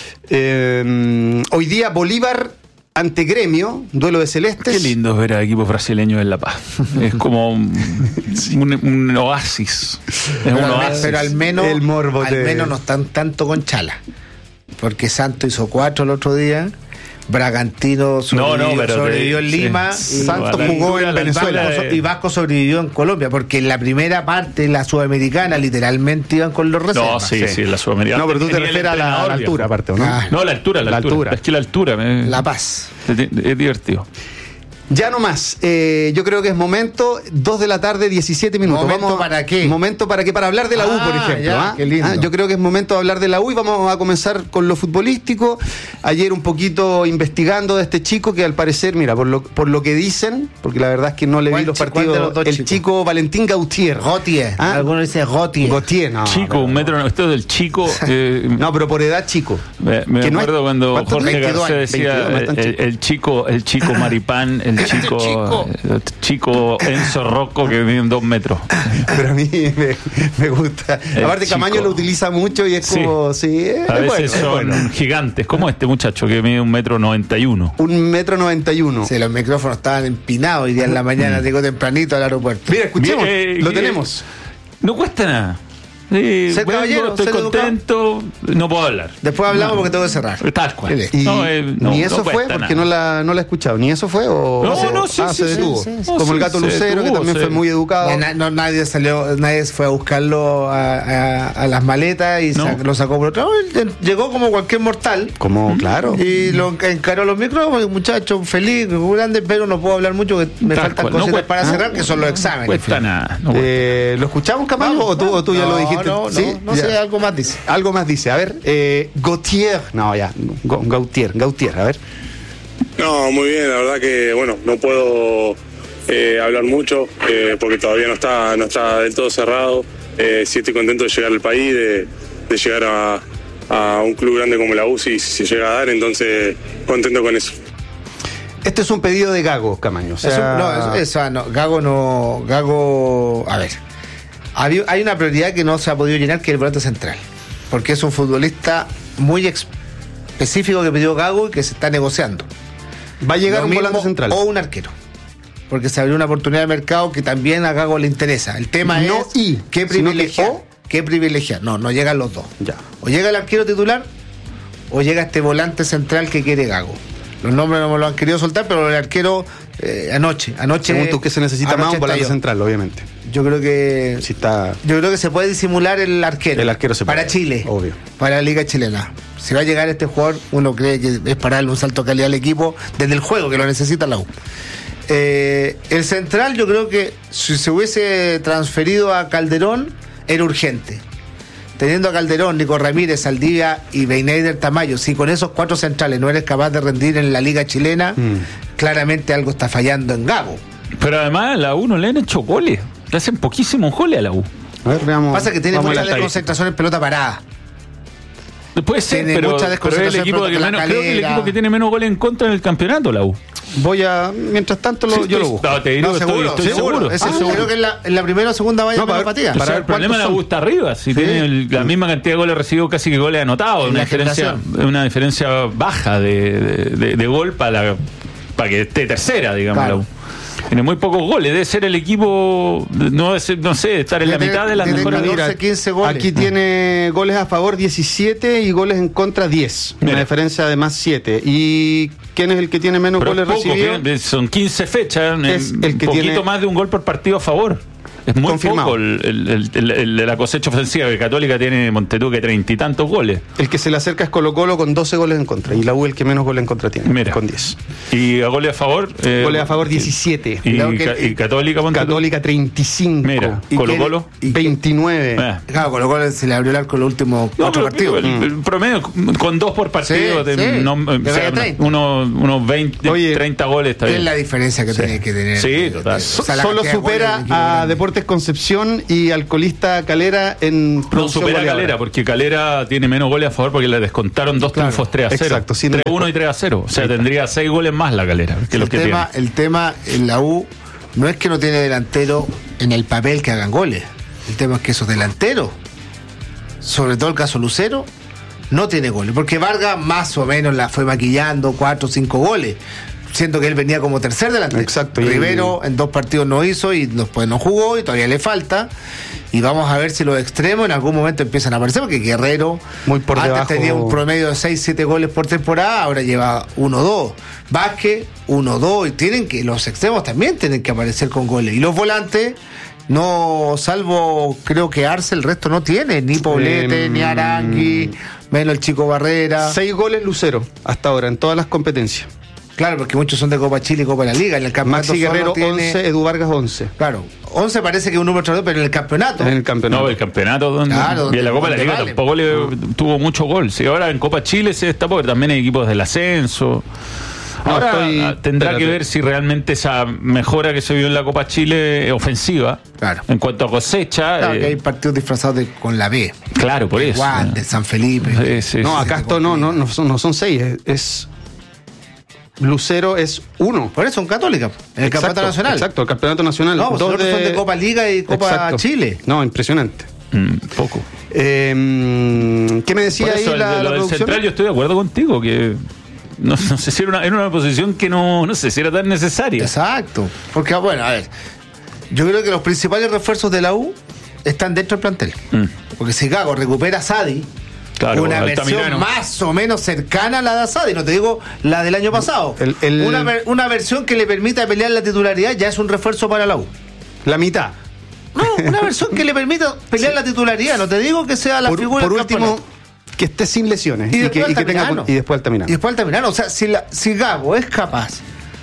Hoy día Bolívar ante Gremio, duelo de celestes. Qué lindo es ver a equipos brasileños en La Paz. Es como un oasis. Pero al menos, el morbo no están tanto con Chala. Porque Santos hizo 4 el otro día. Bragantino sobrevivió en Lima. Santos jugó en Venezuela. Y Vasco sobrevivió en Colombia. Porque en la primera parte, la sudamericana, literalmente iban con los reservas. No, sí, la sudamericana. No, pero tú te refieres a la altura, aparte, ¿no? No, la altura. Es que la altura. La Paz. Es divertido. Ya no más. Yo creo que es momento. 2 de la tarde, 17 minutos. ¿Para qué? Momento para qué. Para hablar de la U, por ejemplo. Qué lindo. Yo creo que es momento de hablar de la U y vamos a comenzar con lo futbolístico. Ayer un poquito investigando de este chico que al parecer, mira, por lo que dicen, porque la verdad es que no le vi los partidos. El chico Valentín Gautier. Algunos dicen Gautier. No. Chico, un metro. Esto es del chico. No, pero por edad chico. Me acuerdo cuando Jorge Garcés decía 22, el chico Maripán, el chico Enzo Rocco que mide 2 metros. Pero a mí me gusta. Aparte Camaño lo utiliza mucho y es como a veces son gigantes, como este muchacho que mide 1,91 m. 1,91 m. Sí, los micrófonos estaban empinados hoy día en la mañana, llegó tempranito al aeropuerto. Mira, escuchemos, lo tenemos. No cuesta nada. Sí, estoy contento, no puedo hablar. Después hablamos porque tengo que cerrar. Tal cual. Ni eso fue, porque no la he escuchado. Ni eso fue, o se detuvo. Sí. Como el gato Lucero, que también fue muy educado. Nadie fue a buscarlo a las maletas y lo sacó por otro lado. Llegó como cualquier mortal. Claro. Y lo encaró los micrófonos, muchacho, feliz, muy grande, pero no puedo hablar mucho, que me faltan cosas para cerrar, que son los exámenes. Cuesta nada. ¿Lo escuchamos, Camaño, o tú ya lo dijiste? No sé, algo más dice. Algo más dice, a ver, Gautier, a ver. No, muy bien, la verdad que, bueno, no puedo hablar mucho porque todavía no está del todo cerrado. Sí estoy contento de llegar al país, de llegar a un club grande como la U, si se llega a dar, entonces contento con eso. Este es un pedido de Gago, Camaño. Gago, a ver. Hay una prioridad que no se ha podido llenar, que es el volante central, porque es un futbolista muy específico que pidió Gago y que se está negociando. Va a llegar un volante central o un arquero, porque se abrió una oportunidad de mercado que también a Gago le interesa. El tema es qué privilegiar. No llegan los dos. Ya. O llega el arquero titular o llega este volante central que quiere Gago. Los nombres no me lo han querido soltar, pero el arquero anoche. Según tú, ¿qué se necesita más? Un volante central, obviamente. Yo creo que se puede disimular el arquero. El arquero se puede. Para Chile. Obvio. Para la Liga Chilena. Si va a llegar este jugador, uno cree que es para darle un salto de calidad al equipo desde el juego, que lo necesita la U. El central, yo creo que si se hubiese transferido a Calderón, era urgente. Teniendo a Calderón, Nico Ramírez, Saldivia y Beineider Tamayo, si con esos 4 centrales no eres capaz de rendir en la Liga Chilena, claramente algo está fallando en Gago. Pero además a la U no le han hecho goles. Le hacen poquísimos goles a la U. A ver, veamos. Pasa que tiene mucha desconcentración en pelota parada. Puede ser, pero es el equipo creo que el equipo que tiene menos goles en contra en el campeonato, la U. Mientras tanto yo lo busco. No, te digo, estoy seguro. Creo que en la primera o segunda vaya para partida. Para el problema la U está arriba. Si tiene la misma cantidad de goles recibidos, casi que goles anotados. Una diferencia baja de gol para que esté tercera, digamos, la U. Tiene muy pocos goles. Debe ser el equipo, no sé, estar en la mitad de las mejores. 15 goles. Aquí tiene goles a favor 17 y goles en contra 10. Una diferencia de más 7. ¿Y quién es el que tiene menos goles recibidos? Son 15 fechas. Es el que poquito tiene más de un gol por partido a favor. Es muy confirmado. poco el de la cosecha ofensiva, que Católica tiene Montetuque 30 y tantos goles. El que se le acerca es Colo-Colo con 12 goles en contra. Y la U el que menos goles en contra tiene. Mira. Con 10. ¿Y a goles a favor? Goles a favor 17. ¿Y Católica? Católica 35. Mira, Colo-Colo 29. Claro, Colo-Colo se le abrió el arco en los últimos 4 partidos. El promedio, con 2 por partido, unos 20, 30 goles está bien. Es la diferencia que tiene que tener. Sí, total. Solo supera a Deportes Concepción y Alcolista Calera en producción. No supera a Calera, porque Calera tiene menos goles a favor porque le descontaron 2 triunfos 3-0. Exacto, 3-1 y 3-0. O sea, tendría 6 goles más la Calera que los que tiene. El tema en la U no es que no tiene delantero en el papel que hagan goles. El tema es que esos delanteros, sobre todo el caso Lucero, no tiene goles. Porque Vargas más o menos la fue maquillando 4 o 5 goles. Siento que él venía como tercer delantero. Exacto. Rivero en 2 partidos no hizo y después no jugó y todavía le falta. Y vamos a ver si los extremos en algún momento empiezan a aparecer, porque Guerrero muy por antes debajo tenía un promedio de 6-7 goles por temporada, ahora lleva 1-2. Vázquez, 1-2. Y los extremos también tienen que aparecer con goles. Y los volantes, no, salvo creo que Arce, el resto no tiene, ni Poblete, ni Arangui, menos el Chico Barrera. 6 goles Lucero hasta ahora en todas las competencias. Claro, porque muchos son de Copa Chile y Copa de la Liga. En el campeonato Maxi Guerrero tiene 11, Edu Vargas 11. Claro, 11 parece que es un número extraordinario, pero en el campeonato. En el campeonato. No, el campeonato donde, claro, y en la Copa de la Liga vale. tampoco tuvo mucho gol. Sí, ahora en Copa Chile se destapó, pero también hay equipos del ascenso. Ahora tendrá que ver si realmente esa mejora que se vio en la Copa Chile ofensiva, claro, en cuanto a cosecha. Claro, que hay partidos disfrazados con la B. Claro, por eso. Juan, de San Felipe. No, acá esto no son 6, es Lucero es 1. Por eso, en Católica, en el campeonato nacional. Exacto, el campeonato nacional. No, pues los otros son de Copa Liga y Copa Chile. No, impresionante. Poco. ¿Qué me decía por eso, ahí la del producción? Central, yo estoy de acuerdo contigo, que no sé si era una posición que no sé si era tan necesaria. Exacto. Porque, bueno, a ver, yo creo que los principales refuerzos de la U están dentro del plantel. Porque si Gago recupera a Sadi, claro, una versión más o menos cercana a la de Asadi, no te digo la del año pasado. Una versión que le permita pelear la titularidad ya es un refuerzo para la U. La mitad. No, una versión que le permita pelear la titularidad, no te digo que sea la figura por del último, campeonato. que esté sin lesiones y después Altamirano. Y después Altamirano. O sea, si Gago es capaz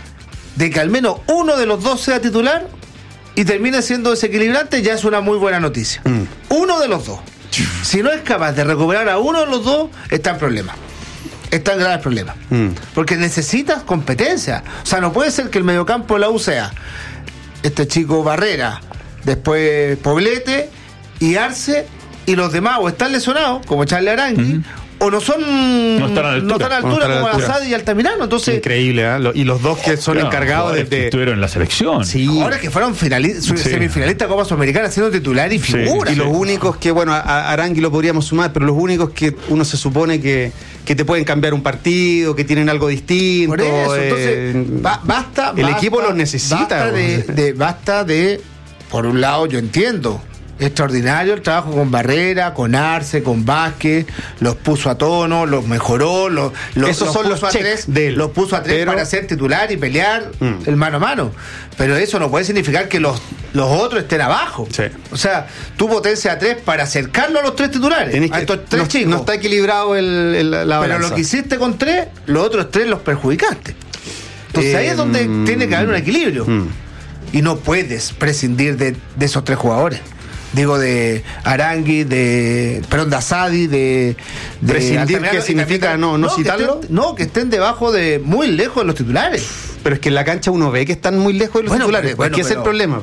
de que al menos uno de los dos sea titular y termine siendo desequilibrante, ya es una muy buena noticia. Uno de los dos. Si no es capaz de recuperar a uno de los dos, está en problemas. Está en graves problemas. Porque necesitas competencia. O sea, no puede ser que el mediocampo de la U sea este chico Barrera, después Poblete y Arce, y los demás o están lesionados, como Charles Arangui, o no están a la altura como Asadi y Altamirano. Entonces, increíble, ¿eh? Y los dos que son encargados de estuvieron en la selección. Sí. Ahora que fueron semifinalistas de Copa Sudamericana siendo titular y figura. Y los únicos que, bueno, a Arangui lo podríamos sumar, pero los únicos que uno se supone que te pueden cambiar un partido, que tienen algo distinto. Por eso, entonces, basta. El equipo los necesita. Basta de, por un lado, yo entiendo. Extraordinario el trabajo con Barrera, con Arce, con Vázquez, los puso a tono, los mejoró, esos son los checks de él. Los puso a 3 para ser titular y pelear el mano a mano. Pero eso no puede significar que los otros estén abajo. Sí. O sea, tú potencias a 3 para acercarlo a los 3 titulares. A estos 3 chicos. No está equilibrado la balanza. Pero lo que hiciste con 3, los otros 3 los perjudicaste. Entonces ahí es donde tiene que haber un equilibrio. Y no puedes prescindir de esos 3 jugadores. Digo, de Arangui, de Asadi, de prescindir, ¿qué significa no citarlo? Que estén debajo muy lejos de los titulares. Pero es que en la cancha uno ve que están muy lejos de los titulares. Porque ese es el problema.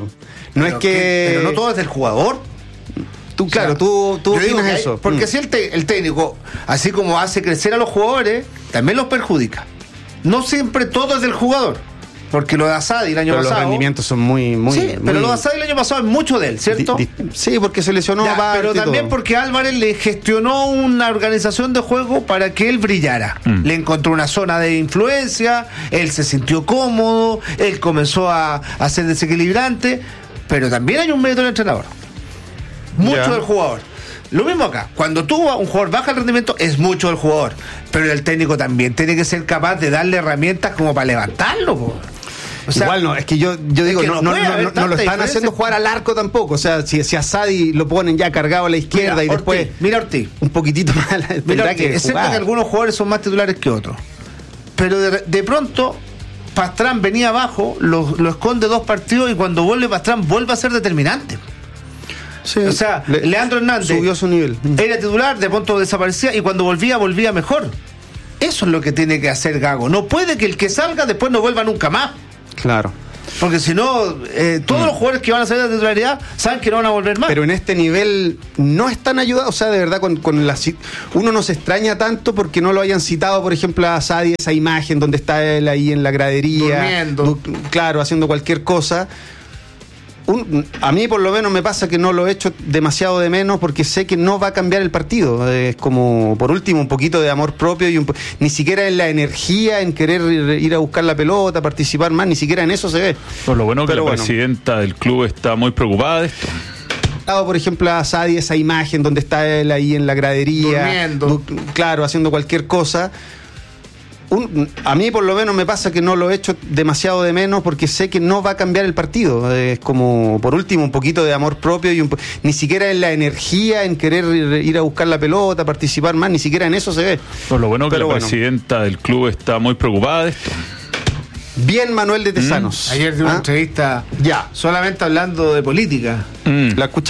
Pero no todo es del jugador. Tú opinas eso. Porque si el técnico, así como hace crecer a los jugadores, también los perjudica. No siempre todo es del jugador. Porque lo de Asadi el año pero pasado. Los rendimientos son muy. Sí, pero lo de Asadi el año pasado es mucho de él, ¿cierto? Sí, porque se lesionó pero también porque Álvarez le gestionó una organización de juego para que él brillara. Le encontró una zona de influencia, él se sintió cómodo, él comenzó a ser desequilibrante, pero también hay un mérito del entrenador. Mucho del jugador. Lo mismo acá, cuando un jugador baja el rendimiento es mucho del jugador, pero el técnico también tiene que ser capaz de darle herramientas como para levantarlo, po. O sea, igual no, es que yo digo, no lo están haciendo jugar al arco tampoco. O sea, si a Sadi lo ponen ya cargado a la izquierda y después. Mira Ortiz. Un poquitito más. Es cierto que algunos jugadores son más titulares que otros. Pero de pronto, Pastrán venía abajo, lo esconde 2 partidos y cuando vuelve Pastrán vuelve a ser determinante. Sí, o sea, Leandro Hernández subió su nivel. Era titular, de pronto desaparecía y cuando volvía mejor. Eso es lo que tiene que hacer Gago. No puede que el que salga después no vuelva nunca más. Claro. Porque si no, todos los jugadores que van a salir de titularidad saben que no van a volver más. Pero en este nivel no están ayudados. O sea, de verdad, uno no se extraña tanto porque no lo hayan citado, por ejemplo, a Sadi, esa imagen donde está él ahí en la gradería. Durmiendo. Claro, haciendo cualquier cosa. A mí por lo menos me pasa que no lo he hecho demasiado de menos porque sé que no va a cambiar el partido. Es como, por último, un poquito de amor propio y ni siquiera en la energía, en querer ir a buscar la pelota, participar más, ni siquiera en eso se ve. Por lo bueno que la presidenta del club está muy preocupada de esto. Por ejemplo, a Sadi, esa imagen donde está él ahí en la gradería. Durmiendo. Claro, haciendo cualquier cosa. A mí por lo menos me pasa que no lo he hecho demasiado de menos porque sé que no va a cambiar el partido. Es como, por último, un poquito de amor propio y ni siquiera en la energía, en querer ir a buscar la pelota, participar más, ni siquiera en eso se ve. Por lo bueno que la presidenta del club está muy preocupada de esto. Bien, Manuel de Tesanos. Ayer dio una entrevista solamente hablando de política. La escuché.